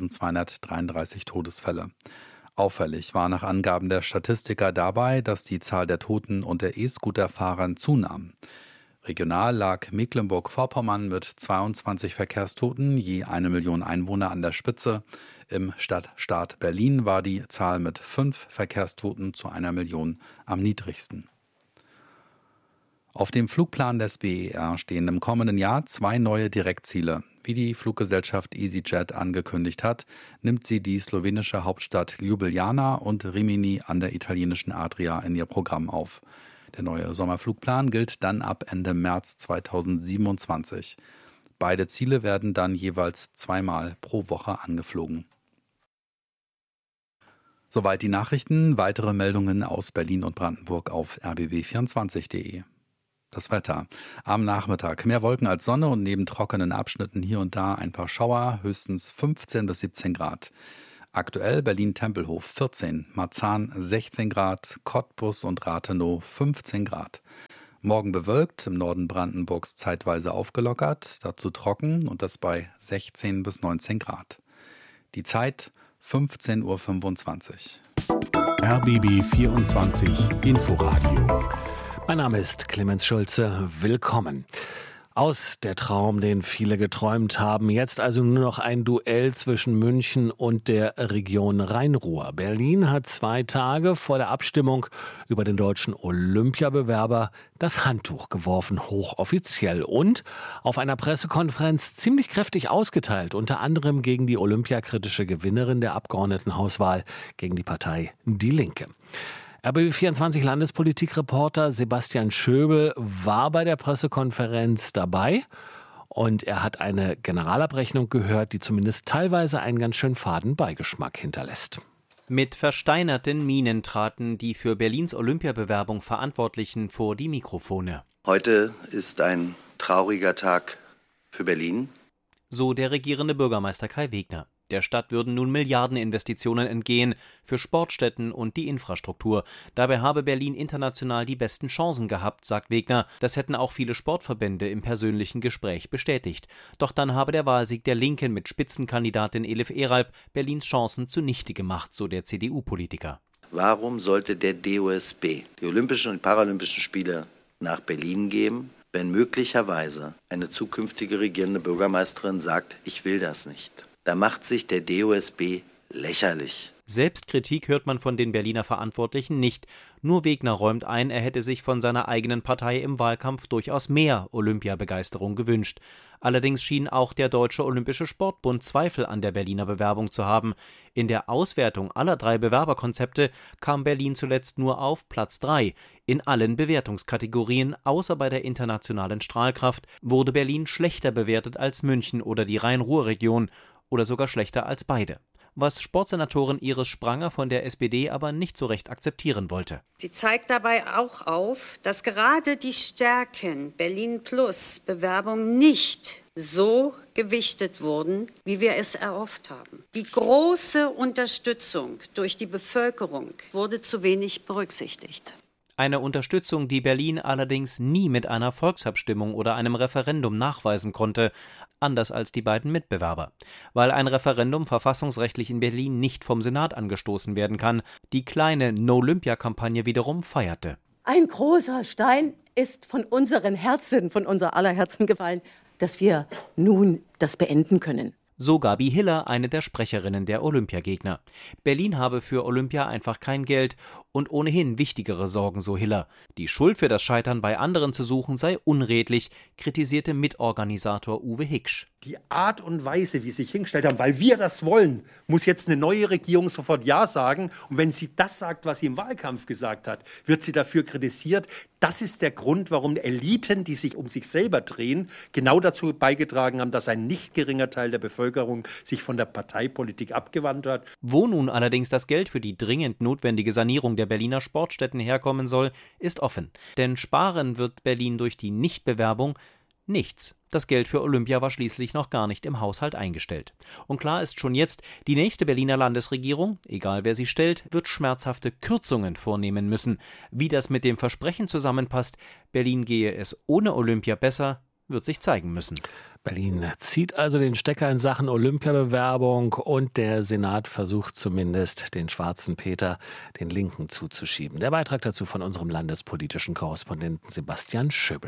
1.233 Todesfälle. Auffällig war nach Angaben der Statistiker dabei, dass die Zahl der Toten unter E-Scooter-Fahrern zunahm. Regional lag Mecklenburg-Vorpommern mit 22 Verkehrstoten, je 1 Million Einwohner an der Spitze. Im Stadtstaat Berlin war die Zahl mit 5 Verkehrstoten zu 1 Million am niedrigsten. Auf dem Flugplan des BER stehen im kommenden Jahr 2 neue Direktziele. Wie die Fluggesellschaft EasyJet angekündigt hat, nimmt sie die slowenische Hauptstadt Ljubljana und Rimini an der italienischen Adria in ihr Programm auf. Der neue Sommerflugplan gilt dann ab Ende März 2027. Beide Ziele werden dann jeweils 2-mal pro Woche angeflogen. Soweit die Nachrichten. Weitere Meldungen aus Berlin und Brandenburg auf rbb24.de. Das Wetter. Am Nachmittag mehr Wolken als Sonne und neben trockenen Abschnitten hier und da ein paar Schauer, höchstens 15 bis 17 Grad. Aktuell Berlin-Tempelhof 14, Marzahn 16 Grad, Cottbus und Rathenow 15 Grad. Morgen bewölkt, im Norden Brandenburgs zeitweise aufgelockert, dazu trocken und das bei 16 bis 19 Grad. Die Zeit 15:25 Uhr. RBB 24 Inforadio. Mein Name ist Clemens Schulze. Willkommen. Aus der Traum, den viele geträumt haben. Jetzt also nur noch ein Duell zwischen München und der Region Rhein-Ruhr. Berlin hat 2 Tage vor der Abstimmung über den deutschen Olympiabewerber das Handtuch geworfen, hochoffiziell. Und auf einer Pressekonferenz ziemlich kräftig ausgeteilt. Unter anderem gegen die olympiakritische Gewinnerin der Abgeordnetenhauswahl, gegen die Partei Die Linke. RBB24 Landespolitikreporter Sebastian Schöbel war bei der Pressekonferenz dabei und er hat eine Generalabrechnung gehört, die zumindest teilweise einen ganz schön faden Beigeschmack hinterlässt. Mit versteinerten Mienen traten die für Berlins Olympiabewerbung Verantwortlichen vor die Mikrofone. Heute ist ein trauriger Tag für Berlin. So der regierende Bürgermeister Kai Wegner. Der Stadt würden nun Milliardeninvestitionen entgehen für Sportstätten und die Infrastruktur. Dabei habe Berlin international die besten Chancen gehabt, sagt Wegner. Das hätten auch viele Sportverbände im persönlichen Gespräch bestätigt. Doch dann habe der Wahlsieg der Linken mit Spitzenkandidatin Elif Eralp Berlins Chancen zunichte gemacht, so der CDU-Politiker. Warum sollte der DOSB die Olympischen und Paralympischen Spiele nach Berlin geben, wenn möglicherweise eine zukünftige regierende Bürgermeisterin sagt, ich will das nicht? Da macht sich der DOSB lächerlich. Selbstkritik hört man von den Berliner Verantwortlichen nicht. Nur Wegner räumt ein, er hätte sich von seiner eigenen Partei im Wahlkampf durchaus mehr Olympiabegeisterung gewünscht. Allerdings schien auch der Deutsche Olympische Sportbund Zweifel an der Berliner Bewerbung zu haben. In der Auswertung aller 3 Bewerberkonzepte kam Berlin zuletzt nur auf Platz 3. In allen Bewertungskategorien, außer bei der internationalen Strahlkraft, wurde Berlin schlechter bewertet als München oder die Rhein-Ruhr-Region. Oder sogar schlechter als beide. Was Sportsenatorin Iris Spranger von der SPD aber nicht so recht akzeptieren wollte. Sie zeigt dabei auch auf, dass gerade die Stärken Berlin Plus Bewerbung nicht so gewichtet wurden, wie wir es erhofft haben. Die große Unterstützung durch die Bevölkerung wurde zu wenig berücksichtigt. Eine Unterstützung, die Berlin allerdings nie mit einer Volksabstimmung oder einem Referendum nachweisen konnte, anders als die beiden Mitbewerber. Weil ein Referendum verfassungsrechtlich in Berlin nicht vom Senat angestoßen werden kann, die kleine No-Olympia-Kampagne wiederum feierte. Ein großer Stein ist von unseren Herzen, von unser aller Herzen gefallen, dass wir nun das beenden können. So Gabi Hiller, eine der Sprecherinnen der Olympiagegner. Berlin habe für Olympia einfach kein Geld und ohnehin wichtigere Sorgen, so Hiller. Die Schuld für das Scheitern bei anderen zu suchen sei unredlich, kritisierte Mitorganisator Uwe Hiksch. Die Art und Weise, wie sie sich hingestellt haben, weil wir das wollen, muss jetzt eine neue Regierung sofort Ja sagen. Und wenn sie das sagt, was sie im Wahlkampf gesagt hat, wird sie dafür kritisiert. Das ist der Grund, warum Eliten, die sich um sich selber drehen, genau dazu beigetragen haben, dass ein nicht geringer Teil der Bevölkerung sich von der Parteipolitik abgewandt hat. Wo nun allerdings das Geld für die dringend notwendige Sanierung der Berliner Sportstätten herkommen soll, ist offen. Denn sparen wird Berlin durch die Nichtbewerbung nichts. Das Geld für Olympia war schließlich noch gar nicht im Haushalt eingestellt. Und klar ist schon jetzt, die nächste Berliner Landesregierung, egal wer sie stellt, wird schmerzhafte Kürzungen vornehmen müssen. Wie das mit dem Versprechen zusammenpasst, Berlin gehe es ohne Olympia besser, wird sich zeigen müssen. Berlin zieht also den Stecker in Sachen Olympiabewerbung und der Senat versucht zumindest, den schwarzen Peter den Linken zuzuschieben. Der Beitrag dazu von unserem landespolitischen Korrespondenten Sebastian Schöbel.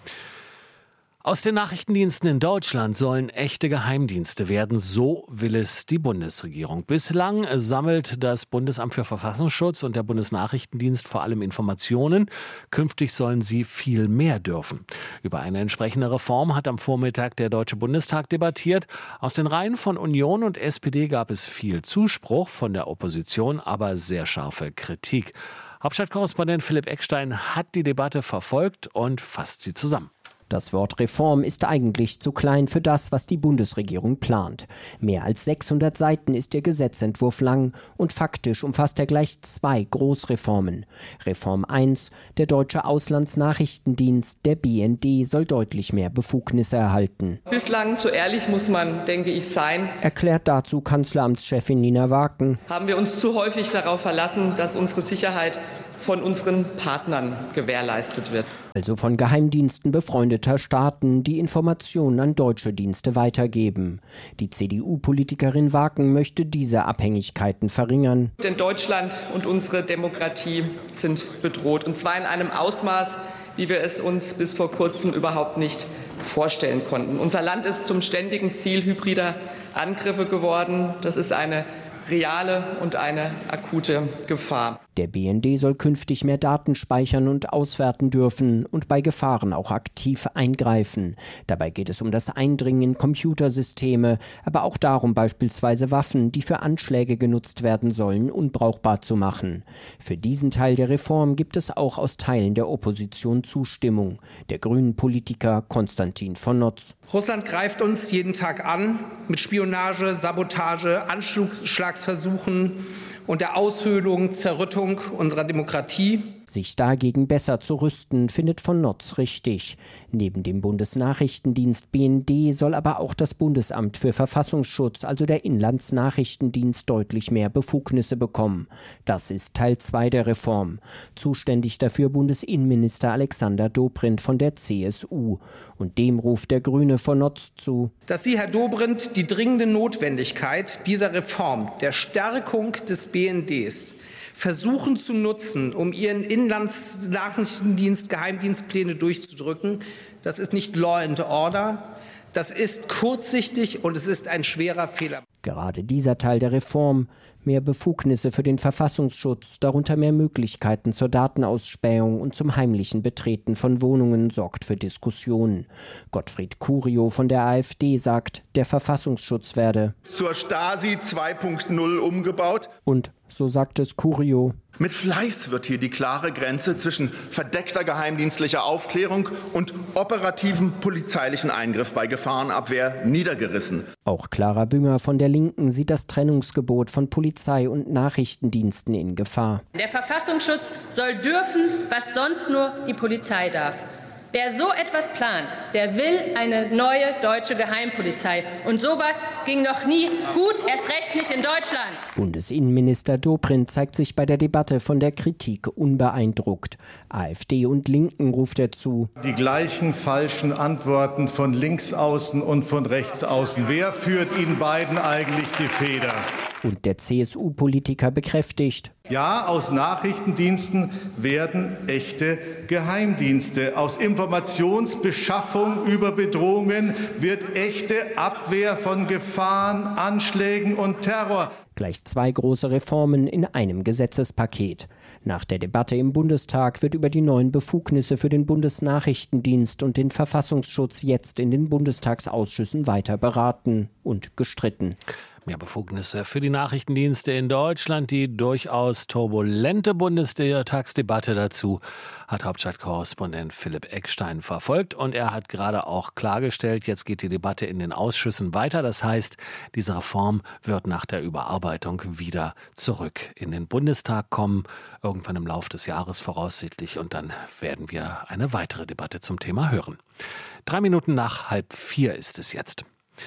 Aus den Nachrichtendiensten in Deutschland sollen echte Geheimdienste werden, so will es die Bundesregierung. Bislang sammelt das Bundesamt für Verfassungsschutz und der Bundesnachrichtendienst vor allem Informationen. Künftig sollen sie viel mehr dürfen. Über eine entsprechende Reform hat am Vormittag der Deutsche Bundestag debattiert. Aus den Reihen von Union und SPD gab es viel Zuspruch, von der Opposition aber sehr scharfe Kritik. Hauptstadtkorrespondent Philipp Eckstein hat die Debatte verfolgt und fasst sie zusammen. Das Wort Reform ist eigentlich zu klein für das, was die Bundesregierung plant. Mehr als 600 Seiten ist der Gesetzentwurf lang und faktisch umfasst er gleich 2 Großreformen. Reform 1, der Deutsche Auslandsnachrichtendienst, der BND, soll deutlich mehr Befugnisse erhalten. Bislang, so ehrlich muss man, denke ich, sein, erklärt dazu Kanzleramtschefin Nina Waken. Haben wir uns zu häufig darauf verlassen, dass unsere Sicherheit von unseren Partnern gewährleistet wird. Also von Geheimdiensten befreundeter Staaten, die Informationen an deutsche Dienste weitergeben. Die CDU-Politikerin Waken möchte diese Abhängigkeiten verringern. Denn Deutschland und unsere Demokratie sind bedroht. Und zwar in einem Ausmaß, wie wir es uns bis vor kurzem überhaupt nicht vorstellen konnten. Unser Land ist zum ständigen Ziel hybrider Angriffe geworden. Das ist eine reale und eine akute Gefahr. Der BND soll künftig mehr Daten speichern und auswerten dürfen und bei Gefahren auch aktiv eingreifen. Dabei geht es um das Eindringen in Computersysteme, aber auch darum, beispielsweise Waffen, die für Anschläge genutzt werden sollen, unbrauchbar zu machen. Für diesen Teil der Reform gibt es auch aus Teilen der Opposition Zustimmung. Der grünen Politiker Konstantin von Notz. Russland greift uns jeden Tag an mit Spionage, Sabotage, Anschlagsversuchen und der Aushöhlung, Zerrüttung unserer Demokratie. Sich dagegen besser zu rüsten, findet von Notz richtig. Neben dem Bundesnachrichtendienst BND soll aber auch das Bundesamt für Verfassungsschutz, also der Inlandsnachrichtendienst, deutlich mehr Befugnisse bekommen. Das ist Teil 2 der Reform. Zuständig dafür Bundesinnenminister Alexander Dobrindt von der CSU. Und dem ruft der Grüne von Notz zu: Dass Sie, Herr Dobrindt, die dringende Notwendigkeit dieser Reform, der Stärkung des BNDs, versuchen zu nutzen, um ihren Inlandsnachrichtendienst Geheimdienstpläne durchzudrücken, das ist nicht Law and Order, das ist kurzsichtig und es ist ein schwerer Fehler. Gerade dieser Teil der Reform, mehr Befugnisse für den Verfassungsschutz, darunter mehr Möglichkeiten zur Datenausspähung und zum heimlichen Betreten von Wohnungen, sorgt für Diskussionen. Gottfried Curio von der AfD sagt, der Verfassungsschutz werde zur Stasi 2.0 umgebaut. Und, so sagt es Curio, mit Fleiß wird hier die klare Grenze zwischen verdeckter geheimdienstlicher Aufklärung und operativem polizeilichen Eingriff bei Gefahrenabwehr niedergerissen. Auch Clara Bünger von der Linken sieht das Trennungsgebot von Polizei und Nachrichtendiensten in Gefahr. Der Verfassungsschutz soll dürfen, was sonst nur die Polizei darf. Wer so etwas plant, der will eine neue deutsche Geheimpolizei. Und sowas ging noch nie gut, erst recht nicht in Deutschland. Bundesinnenminister Dobrindt zeigt sich bei der Debatte von der Kritik unbeeindruckt. AfD und Linken ruft er zu: Die gleichen falschen Antworten von links außen und von rechts außen. Wer führt Ihnen beiden eigentlich die Feder? Und der CSU-Politiker bekräftigt: Ja, aus Nachrichtendiensten werden echte Geheimdienste. Aus Informationsbeschaffung über Bedrohungen wird echte Abwehr von Gefahren, Anschlägen und Terror. Gleich 2 große Reformen in einem Gesetzespaket. Nach der Debatte im Bundestag wird über die neuen Befugnisse für den Bundesnachrichtendienst und den Verfassungsschutz jetzt in den Bundestagsausschüssen weiter beraten und gestritten. Mehr Befugnisse für die Nachrichtendienste in Deutschland. Die durchaus turbulente Bundestagsdebatte dazu hat Hauptstadtkorrespondent Philipp Eckstein verfolgt. Und er hat gerade auch klargestellt, jetzt geht die Debatte in den Ausschüssen weiter. Das heißt, diese Reform wird nach der Überarbeitung wieder zurück in den Bundestag kommen. Irgendwann im Laufe des Jahres voraussichtlich. Und dann werden wir eine weitere Debatte zum Thema hören. 3 Minuten nach 3:30 ist es jetzt.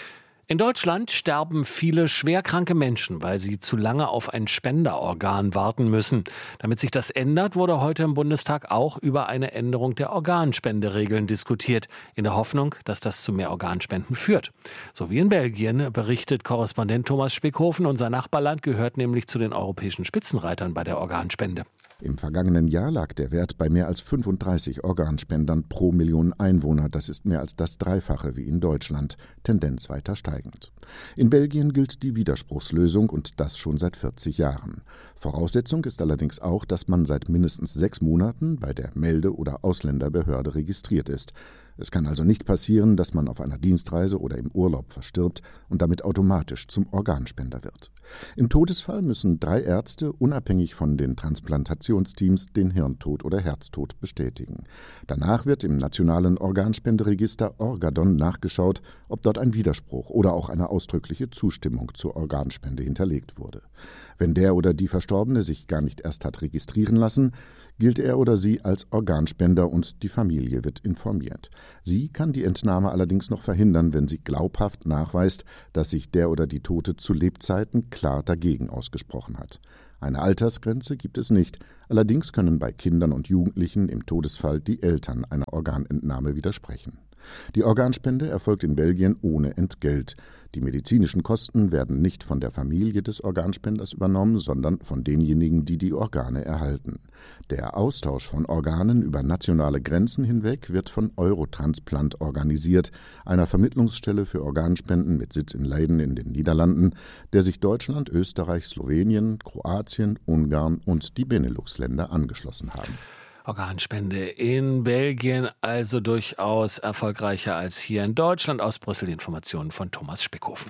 In Deutschland sterben viele schwerkranke Menschen, weil sie zu lange auf ein Spenderorgan warten müssen. Damit sich das ändert, wurde heute im Bundestag auch über eine Änderung der Organspenderegeln diskutiert, in der Hoffnung, dass das zu mehr Organspenden führt. So wie in Belgien, berichtet Korrespondent Thomas Spickhofen. Unser Nachbarland gehört nämlich zu den europäischen Spitzenreitern bei der Organspende. Im vergangenen Jahr lag der Wert bei mehr als 35 Organspendern pro Million Einwohner. Das ist mehr als das Dreifache wie in Deutschland, Tendenz weiter steigend. In Belgien gilt die Widerspruchslösung und das schon seit 40 Jahren. Voraussetzung ist allerdings auch, dass man seit mindestens 6 Monaten bei der Melde- oder Ausländerbehörde registriert ist. Es kann also nicht passieren, dass man auf einer Dienstreise oder im Urlaub verstirbt und damit automatisch zum Organspender wird. Im Todesfall müssen 3 Ärzte unabhängig von den Transplantationsteams den Hirntod oder Herztod bestätigen. Danach wird im nationalen Organspenderegister Orgadon nachgeschaut, ob dort ein Widerspruch oder auch eine ausdrückliche Zustimmung zur Organspende hinterlegt wurde. Wenn der oder die Verstorbene sich gar nicht erst hat registrieren lassen, gilt er oder sie als Organspender und die Familie wird informiert. Sie kann die Entnahme allerdings noch verhindern, wenn sie glaubhaft nachweist, dass sich der oder die Tote zu Lebzeiten klar dagegen ausgesprochen hat. Eine Altersgrenze gibt es nicht, allerdings können bei Kindern und Jugendlichen im Todesfall die Eltern einer Organentnahme widersprechen. Die Organspende erfolgt in Belgien ohne Entgelt. Die medizinischen Kosten werden nicht von der Familie des Organspenders übernommen, sondern von denjenigen, die die Organe erhalten. Der Austausch von Organen über nationale Grenzen hinweg wird von Eurotransplant organisiert, einer Vermittlungsstelle für Organspenden mit Sitz in Leiden in den Niederlanden, der sich Deutschland, Österreich, Slowenien, Kroatien, Ungarn und die Benelux-Länder angeschlossen haben. Organspende in Belgien also durchaus erfolgreicher als hier in Deutschland. Aus Brüssel die Informationen von Thomas Spickhofen.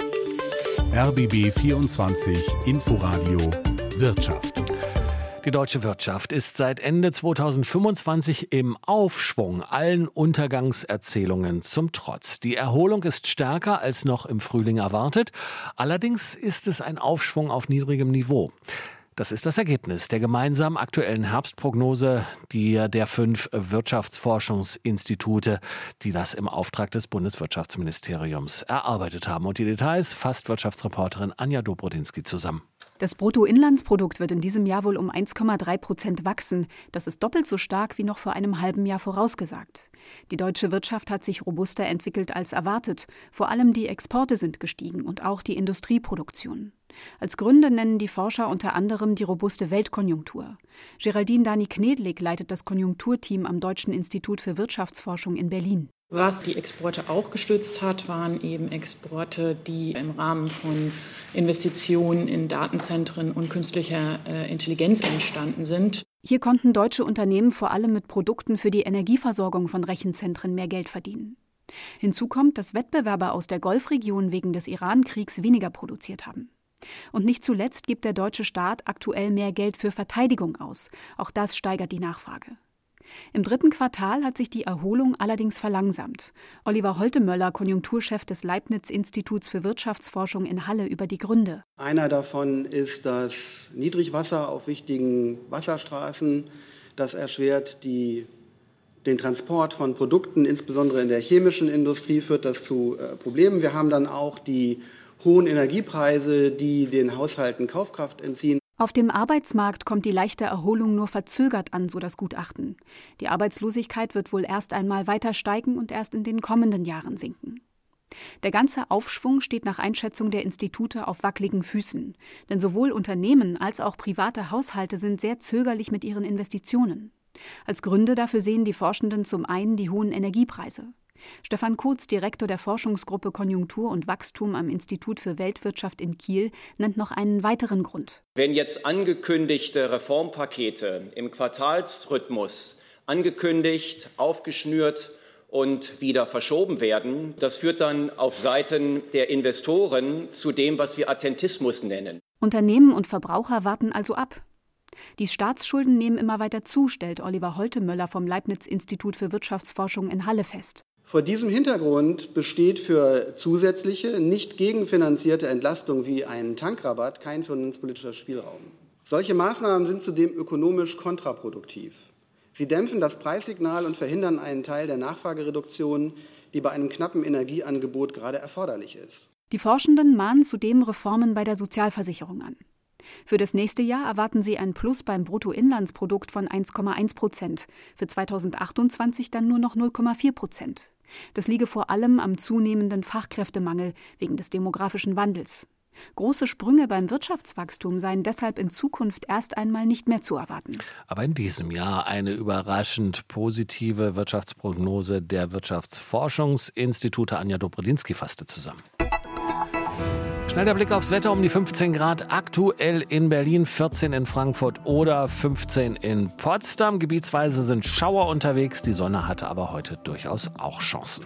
RBB 24 Inforadio Wirtschaft. Die deutsche Wirtschaft ist seit Ende 2025 im Aufschwung, allen Untergangserzählungen zum Trotz. Die Erholung ist stärker als noch im Frühling erwartet. Allerdings ist es ein Aufschwung auf niedrigem Niveau. Das ist das Ergebnis der gemeinsamen aktuellen Herbstprognose der 5 Wirtschaftsforschungsinstitute, die das im Auftrag des Bundeswirtschaftsministeriums erarbeitet haben. Und die Details fasst Wirtschaftsreporterin Anja Dobrodinsky zusammen. Das Bruttoinlandsprodukt wird in diesem Jahr wohl um 1,3% wachsen. Das ist doppelt so stark wie noch vor einem halben Jahr vorausgesagt. Die deutsche Wirtschaft hat sich robuster entwickelt als erwartet. Vor allem die Exporte sind gestiegen und auch die Industrieproduktion. Als Gründe nennen die Forscher unter anderem die robuste Weltkonjunktur. Geraldine Dani-Knedlik leitet das Konjunkturteam am Deutschen Institut für Wirtschaftsforschung in Berlin. Was die Exporte auch gestützt hat, waren eben Exporte, die im Rahmen von Investitionen in Datenzentren und künstlicher Intelligenz entstanden sind. Hier konnten deutsche Unternehmen vor allem mit Produkten für die Energieversorgung von Rechenzentren mehr Geld verdienen. Hinzu kommt, dass Wettbewerber aus der Golfregion wegen des Iran-Kriegs weniger produziert haben. Und nicht zuletzt gibt der deutsche Staat aktuell mehr Geld für Verteidigung aus. Auch das steigert die Nachfrage. Im 3. Quartal hat sich die Erholung allerdings verlangsamt. Oliver Holtemöller, Konjunkturchef des Leibniz-Instituts für Wirtschaftsforschung in Halle, über die Gründe. Einer davon ist das Niedrigwasser auf wichtigen Wasserstraßen. Das erschwert den Transport von Produkten, insbesondere in der chemischen Industrie führt das zu Problemen. Wir haben dann auch die hohen Energiepreise, die den Haushalten Kaufkraft entziehen. Auf dem Arbeitsmarkt kommt die leichte Erholung nur verzögert an, so das Gutachten. Die Arbeitslosigkeit wird wohl erst einmal weiter steigen und erst in den kommenden Jahren sinken. Der ganze Aufschwung steht nach Einschätzung der Institute auf wackeligen Füßen. Denn sowohl Unternehmen als auch private Haushalte sind sehr zögerlich mit ihren Investitionen. Als Gründe dafür sehen die Forschenden zum einen die hohen Energiepreise. Stefan Kurz, Direktor der Forschungsgruppe Konjunktur und Wachstum am Institut für Weltwirtschaft in Kiel, nennt noch einen weiteren Grund. Wenn jetzt angekündigte Reformpakete im Quartalsrhythmus angekündigt, aufgeschnürt und wieder verschoben werden, das führt dann auf Seiten der Investoren zu dem, was wir Attentismus nennen. Unternehmen und Verbraucher warten also ab. Die Staatsschulden nehmen immer weiter zu, stellt Oliver Holtemöller vom Leibniz-Institut für Wirtschaftsforschung in Halle fest. Vor diesem Hintergrund besteht für zusätzliche, nicht gegenfinanzierte Entlastung wie einen Tankrabatt kein finanzpolitischer Spielraum. Solche Maßnahmen sind zudem ökonomisch kontraproduktiv. Sie dämpfen das Preissignal und verhindern einen Teil der Nachfragereduktion, die bei einem knappen Energieangebot gerade erforderlich ist. Die Forschenden mahnen zudem Reformen bei der Sozialversicherung an. Für das nächste Jahr erwarten sie ein Plus beim Bruttoinlandsprodukt von 1,1%, für 2028 dann nur noch 0,4%. Das liege vor allem am zunehmenden Fachkräftemangel wegen des demografischen Wandels. Große Sprünge beim Wirtschaftswachstum seien deshalb in Zukunft erst einmal nicht mehr zu erwarten. Aber in diesem Jahr eine überraschend positive Wirtschaftsprognose der Wirtschaftsforschungsinstitute. Anja Dobredinsky fasste zusammen. Schnell der Blick aufs Wetter, um die 15 Grad aktuell in Berlin, 14 in Frankfurt oder 15 in Potsdam. Gebietsweise sind Schauer unterwegs, die Sonne hatte aber heute durchaus auch Chancen.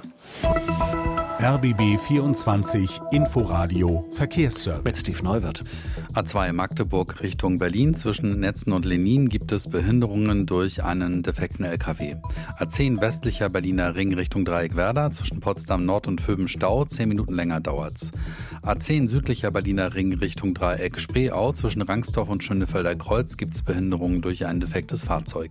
RBB 24 Inforadio Verkehrsservice. Mit Steve Neuwirth. A2 Magdeburg Richtung Berlin. Zwischen Netzen und Lenin gibt es Behinderungen durch einen defekten LKW. A10 westlicher Berliner Ring Richtung Dreieckwerder. Zwischen Potsdam Nord und Vöben Stau. 10 Minuten länger dauert's. A10 südlicher Berliner Ring Richtung Dreieck Spreeau. Zwischen Rangsdorf und Schönefelder Kreuz gibt es Behinderungen durch ein defektes Fahrzeug.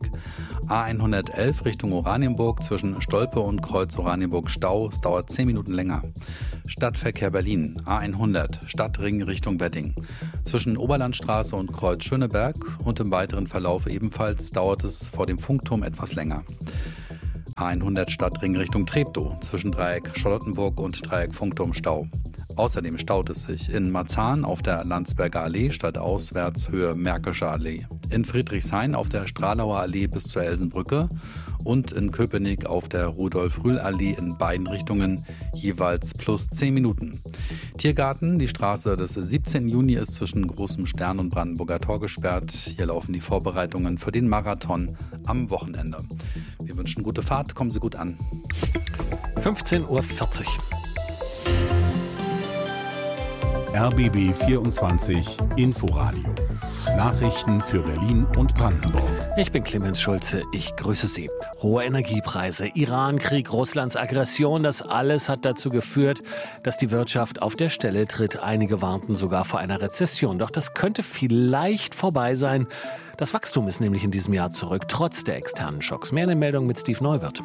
A111 Richtung Oranienburg. Zwischen Stolpe und Kreuz Oranienburg Stau. Es dauert 10 Minuten länger. Stadtverkehr Berlin, A100, Stadtring Richtung Wedding. Zwischen Oberlandstraße und Kreuz Schöneberg und im weiteren Verlauf ebenfalls dauert es vor dem Funkturm etwas länger. A100 Stadtring Richtung Treptow, zwischen Dreieck Charlottenburg und Dreieck Funkturm Stau. Außerdem staut es sich in Marzahn auf der Landsberger Allee stadtauswärts Höhe Märkische Allee, in Friedrichshain auf der Stralauer Allee bis zur Elsenbrücke und in Köpenick auf der Rudolf-Rühl-Allee in beiden Richtungen jeweils plus 10 Minuten. Tiergarten, die Straße des 17. Juni ist zwischen Großem Stern und Brandenburger Tor gesperrt. Hier laufen die Vorbereitungen für den Marathon am Wochenende. Wir wünschen gute Fahrt, kommen Sie gut an. 15:40 Uhr. RBB 24 Inforadio. Nachrichten für Berlin und Brandenburg. Ich bin Clemens Schulze, ich grüße Sie. Hohe Energiepreise, Iran-Krieg, Russlands Aggression, das alles hat dazu geführt, dass die Wirtschaft auf der Stelle tritt. Einige warnten sogar vor einer Rezession. Doch das könnte vielleicht vorbei sein. Das Wachstum ist nämlich in diesem Jahr zurück, trotz der externen Schocks. Mehr in den Meldungen mit Steve Neuwirth.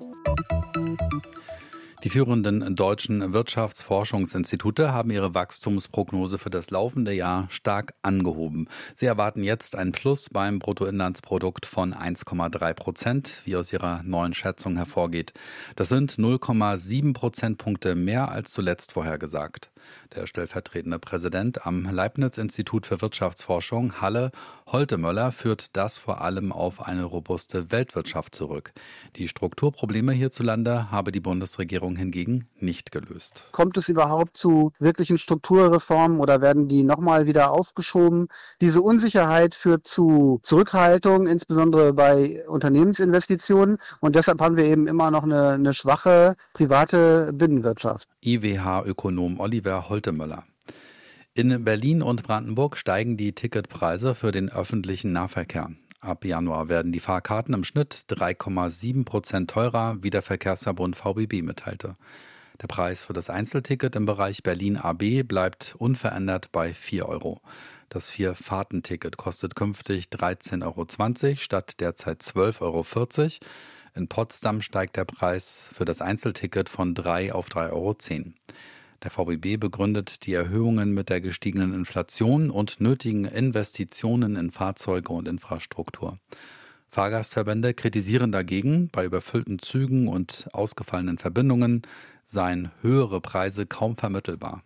Die führenden deutschen Wirtschaftsforschungsinstitute haben ihre Wachstumsprognose für das laufende Jahr stark angehoben. Sie erwarten jetzt ein Plus beim Bruttoinlandsprodukt von 1,3%, wie aus ihrer neuen Schätzung hervorgeht. Das sind 0,7 Prozentpunkte mehr als zuletzt vorhergesagt. Der stellvertretende Präsident am Leibniz-Institut für Wirtschaftsforschung, Halle Holtemöller, führt das vor allem auf eine robuste Weltwirtschaft zurück. Die Strukturprobleme hierzulande habe die Bundesregierung hingegen nicht gelöst. Kommt es überhaupt zu wirklichen Strukturreformen oder werden die nochmal wieder aufgeschoben? Diese Unsicherheit führt zu Zurückhaltung, insbesondere bei Unternehmensinvestitionen. Und deshalb haben wir eben immer noch eine schwache private Binnenwirtschaft. IWH-Ökonom Oliver Holtemöller. In Berlin und Brandenburg steigen die Ticketpreise für den öffentlichen Nahverkehr. Ab Januar werden die Fahrkarten im Schnitt 3,7% teurer, wie der Verkehrsverbund VBB mitteilte. Der Preis für das Einzelticket im Bereich Berlin AB bleibt unverändert bei 4 Euro. Das 4-Fahrten-Ticket kostet künftig 13,20 Euro statt derzeit 12,40 Euro. In Potsdam steigt der Preis für das Einzelticket von 3 auf 3,10 Euro. Der VBB begründet die Erhöhungen mit der gestiegenen Inflation und nötigen Investitionen in Fahrzeuge und Infrastruktur. Fahrgastverbände kritisieren dagegen, bei überfüllten Zügen und ausgefallenen Verbindungen seien höhere Preise kaum vermittelbar.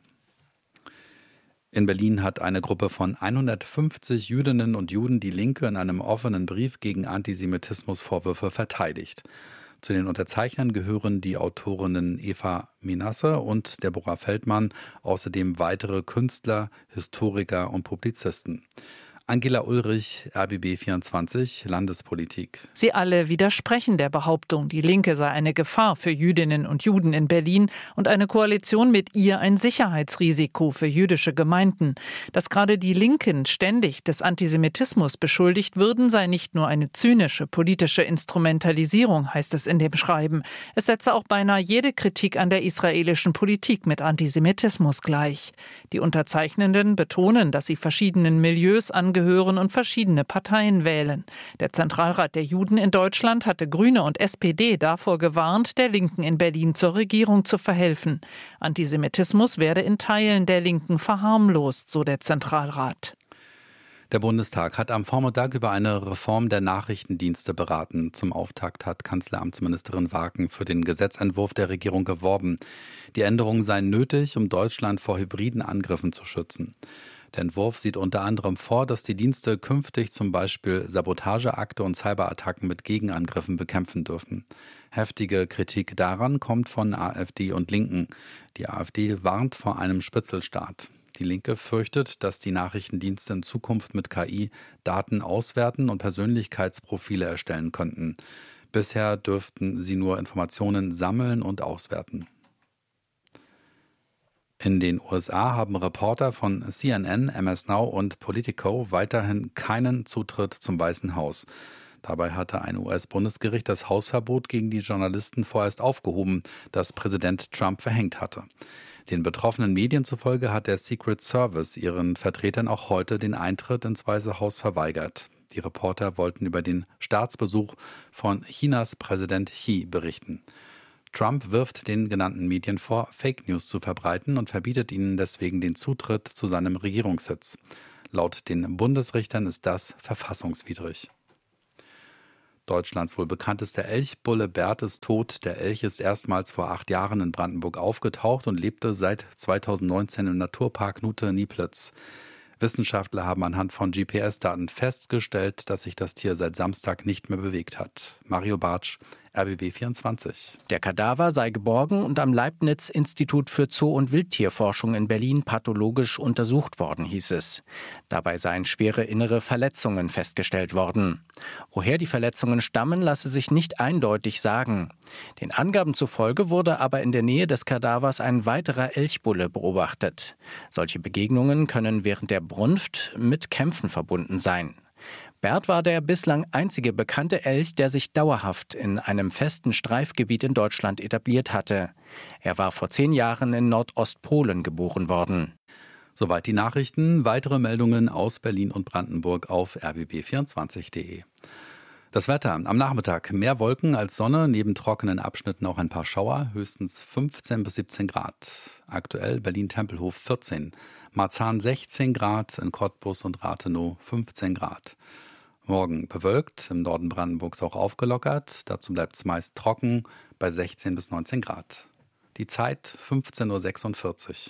In Berlin hat eine Gruppe von 150 Jüdinnen und Juden die Linke in einem offenen Brief gegen Antisemitismusvorwürfe verteidigt. Zu den Unterzeichnern gehören die Autorinnen Eva Minasse und Deborah Feldmann, außerdem weitere Künstler, Historiker und Publizisten. Angela Ulrich, RBB 24, Landespolitik. Sie alle widersprechen der Behauptung, die Linke sei eine Gefahr für Jüdinnen und Juden in Berlin und eine Koalition mit ihr ein Sicherheitsrisiko für jüdische Gemeinden. Dass gerade die Linken ständig des Antisemitismus beschuldigt würden, sei nicht nur eine zynische politische Instrumentalisierung, heißt es in dem Schreiben. Es setze auch beinahe jede Kritik an der israelischen Politik mit Antisemitismus gleich. Die Unterzeichnenden betonen, dass sie verschiedenen Milieus angehören zusammengehören und verschiedene Parteien wählen. Der Zentralrat der Juden in Deutschland hatte Grüne und SPD davor gewarnt, der Linken in Berlin zur Regierung zu verhelfen. Antisemitismus werde in Teilen der Linken verharmlost, so der Zentralrat. Der Bundestag hat am Vormittag über eine Reform der Nachrichtendienste beraten. Zum Auftakt hat Kanzleramtsministerin Waken für den Gesetzentwurf der Regierung geworben. Die Änderungen seien nötig, um Deutschland vor hybriden Angriffen zu schützen. Der Entwurf sieht unter anderem vor, dass die Dienste künftig zum Beispiel Sabotageakte und Cyberattacken mit Gegenangriffen bekämpfen dürfen. Heftige Kritik daran kommt von AfD und Linken. Die AfD warnt vor einem Spitzelstaat. Die Linke fürchtet, dass die Nachrichtendienste in Zukunft mit KI Daten auswerten und Persönlichkeitsprofile erstellen könnten. Bisher dürften sie nur Informationen sammeln und auswerten. In den USA haben Reporter von CNN, MS Now und Politico weiterhin keinen Zutritt zum Weißen Haus. Dabei hatte ein US-Bundesgericht das Hausverbot gegen die Journalisten vorerst aufgehoben, das Präsident Trump verhängt hatte. Den betroffenen Medien zufolge hat der Secret Service ihren Vertretern auch heute den Eintritt ins Weiße Haus verweigert. Die Reporter wollten über den Staatsbesuch von Chinas Präsident Xi berichten. Trump wirft den genannten Medien vor, Fake News zu verbreiten und verbietet ihnen deswegen den Zutritt zu seinem Regierungssitz. Laut den Bundesrichtern ist das verfassungswidrig. Deutschlands wohl bekanntester Elchbulle Bert ist tot. Der Elch ist erstmals vor 8 Jahren in Brandenburg aufgetaucht und lebte seit 2019 im Naturpark Nuthe-Nieplitz. Wissenschaftler haben anhand von GPS-Daten festgestellt, dass sich das Tier seit Samstag nicht mehr bewegt hat. Mario Bartsch, RBB 24. Der Kadaver sei geborgen und am Leibniz-Institut für Zoo- und Wildtierforschung in Berlin pathologisch untersucht worden, hieß es. Dabei seien schwere innere Verletzungen festgestellt worden. Woher die Verletzungen stammen, lasse sich nicht eindeutig sagen. Den Angaben zufolge wurde aber in der Nähe des Kadavers ein weiterer Elchbulle beobachtet. Solche Begegnungen können während der Brunft mit Kämpfen verbunden sein. Bert war der bislang einzige bekannte Elch, der sich dauerhaft in einem festen Streifgebiet in Deutschland etabliert hatte. Er war vor 10 Jahren in Nordostpolen geboren worden. Soweit die Nachrichten. Weitere Meldungen aus Berlin und Brandenburg auf rbb24.de. Das Wetter. Am Nachmittag mehr Wolken als Sonne, neben trockenen Abschnitten auch ein paar Schauer, höchstens 15 bis 17 Grad. Aktuell Berlin-Tempelhof 14, Marzahn 16 Grad, in Cottbus und Rathenow 15 Grad. Morgen bewölkt, im Norden Brandenburgs auch aufgelockert. Dazu bleibt es meist trocken bei 16 bis 19 Grad. Die Zeit 15.46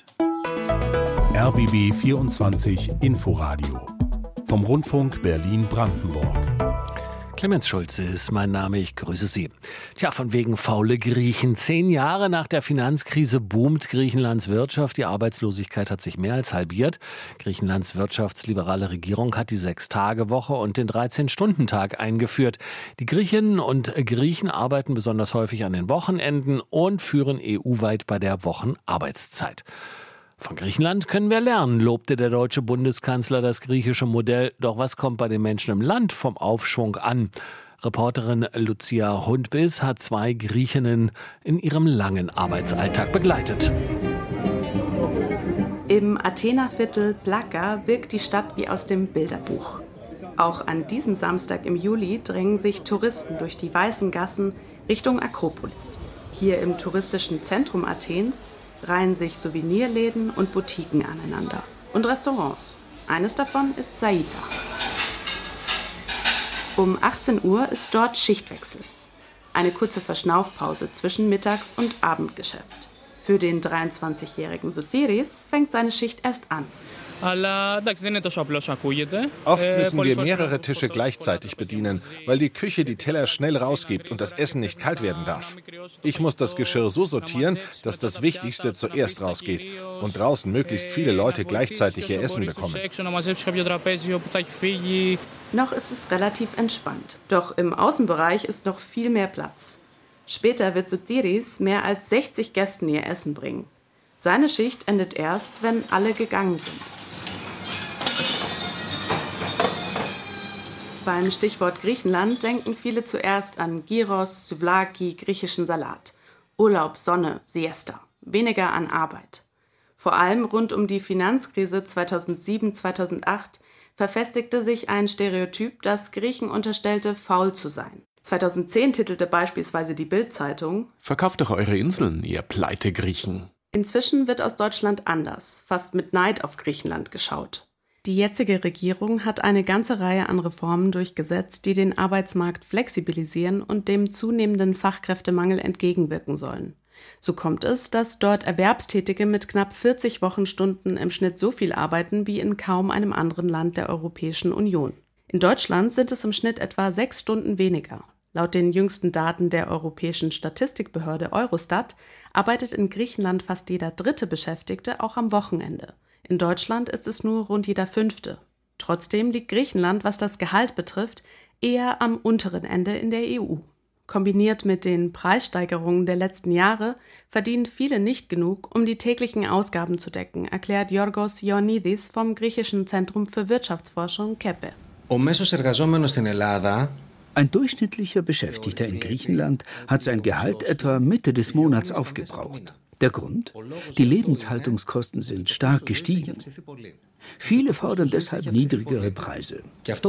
Uhr. RBB 24 Inforadio vom Rundfunk Berlin-Brandenburg. Clemens Schulze ist mein Name, ich grüße Sie. Tja, von wegen faule Griechen. 10 Jahre nach der Finanzkrise boomt Griechenlands Wirtschaft. Die Arbeitslosigkeit hat sich mehr als halbiert. Griechenlands wirtschaftsliberale Regierung hat die 6-Tage-Woche und den 13-Stunden-Tag eingeführt. Die Griechinnen und Griechen arbeiten besonders häufig an den Wochenenden und führen EU-weit bei der Wochenarbeitszeit. Von Griechenland können wir lernen, lobte der deutsche Bundeskanzler das griechische Modell. Doch was kommt bei den Menschen im Land vom Aufschwung an? Reporterin Lucia Hundbiss hat 2 Griechinnen in ihrem langen Arbeitsalltag begleitet. Im Athenerviertel Plaka wirkt die Stadt wie aus dem Bilderbuch. Auch an diesem Samstag im Juli drängen sich Touristen durch die weißen Gassen Richtung Akropolis. Hier im touristischen Zentrum Athens reihen sich Souvenirläden und Boutiquen aneinander. Und Restaurants. Eines davon ist Saida. Um 18 Uhr ist dort Schichtwechsel. Eine kurze Verschnaufpause zwischen Mittags- und Abendgeschäft. Für den 23-jährigen Sotiris fängt seine Schicht erst an. Oft müssen wir mehrere Tische gleichzeitig bedienen, weil die Küche die Teller schnell rausgibt und das Essen nicht kalt werden darf. Ich muss das Geschirr so sortieren, dass das Wichtigste zuerst rausgeht und draußen möglichst viele Leute gleichzeitig ihr Essen bekommen. Noch ist es relativ entspannt. Doch im Außenbereich ist noch viel mehr Platz. Später wird Sotiris mehr als 60 Gästen ihr Essen bringen. Seine Schicht endet erst, wenn alle gegangen sind. Beim Stichwort Griechenland denken viele zuerst an Gyros, Souvlaki, griechischen Salat. Urlaub, Sonne, Siesta. Weniger an Arbeit. Vor allem rund um die Finanzkrise 2007-2008 verfestigte sich ein Stereotyp, das Griechen unterstellte, faul zu sein. 2010 titelte beispielsweise die Bild-Zeitung: Verkauft doch eure Inseln, ihr Pleite-Griechen. Inzwischen wird aus Deutschland anders, fast mit Neid auf Griechenland geschaut. Die jetzige Regierung hat eine ganze Reihe an Reformen durchgesetzt, die den Arbeitsmarkt flexibilisieren und dem zunehmenden Fachkräftemangel entgegenwirken sollen. So kommt es, dass dort Erwerbstätige mit knapp 40 Wochenstunden im Schnitt so viel arbeiten wie in kaum einem anderen Land der Europäischen Union. In Deutschland sind es im Schnitt etwa 6 Stunden weniger. Laut den jüngsten Daten der Europäischen Statistikbehörde Eurostat arbeitet in Griechenland fast jeder 3. Beschäftigte auch am Wochenende. In Deutschland ist es nur rund jeder 5. Trotzdem liegt Griechenland, was das Gehalt betrifft, eher am unteren Ende in der EU. Kombiniert mit den Preissteigerungen der letzten Jahre verdienen viele nicht genug, um die täglichen Ausgaben zu decken, erklärt Yorgos Ioannidis vom griechischen Zentrum für Wirtschaftsforschung KEPE. Ein durchschnittlicher Beschäftigter in Griechenland hat sein Gehalt etwa Mitte des Monats aufgebraucht. Der Grund? Die Lebenshaltungskosten sind stark gestiegen. Viele fordern deshalb niedrigere Preise.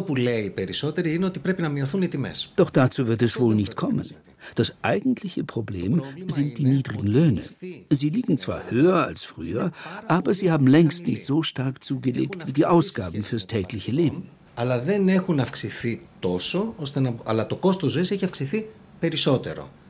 Doch dazu wird es wohl nicht kommen. Das eigentliche Problem sind die niedrigen Löhne. Sie liegen zwar höher als früher, aber sie haben längst nicht so stark zugelegt wie die Ausgaben fürs tägliche Leben. Αλλά δεν έχουν αυξηθεί τόσο, αλλά το κόστος ζωής έχει αυξηθεί περισσότερο.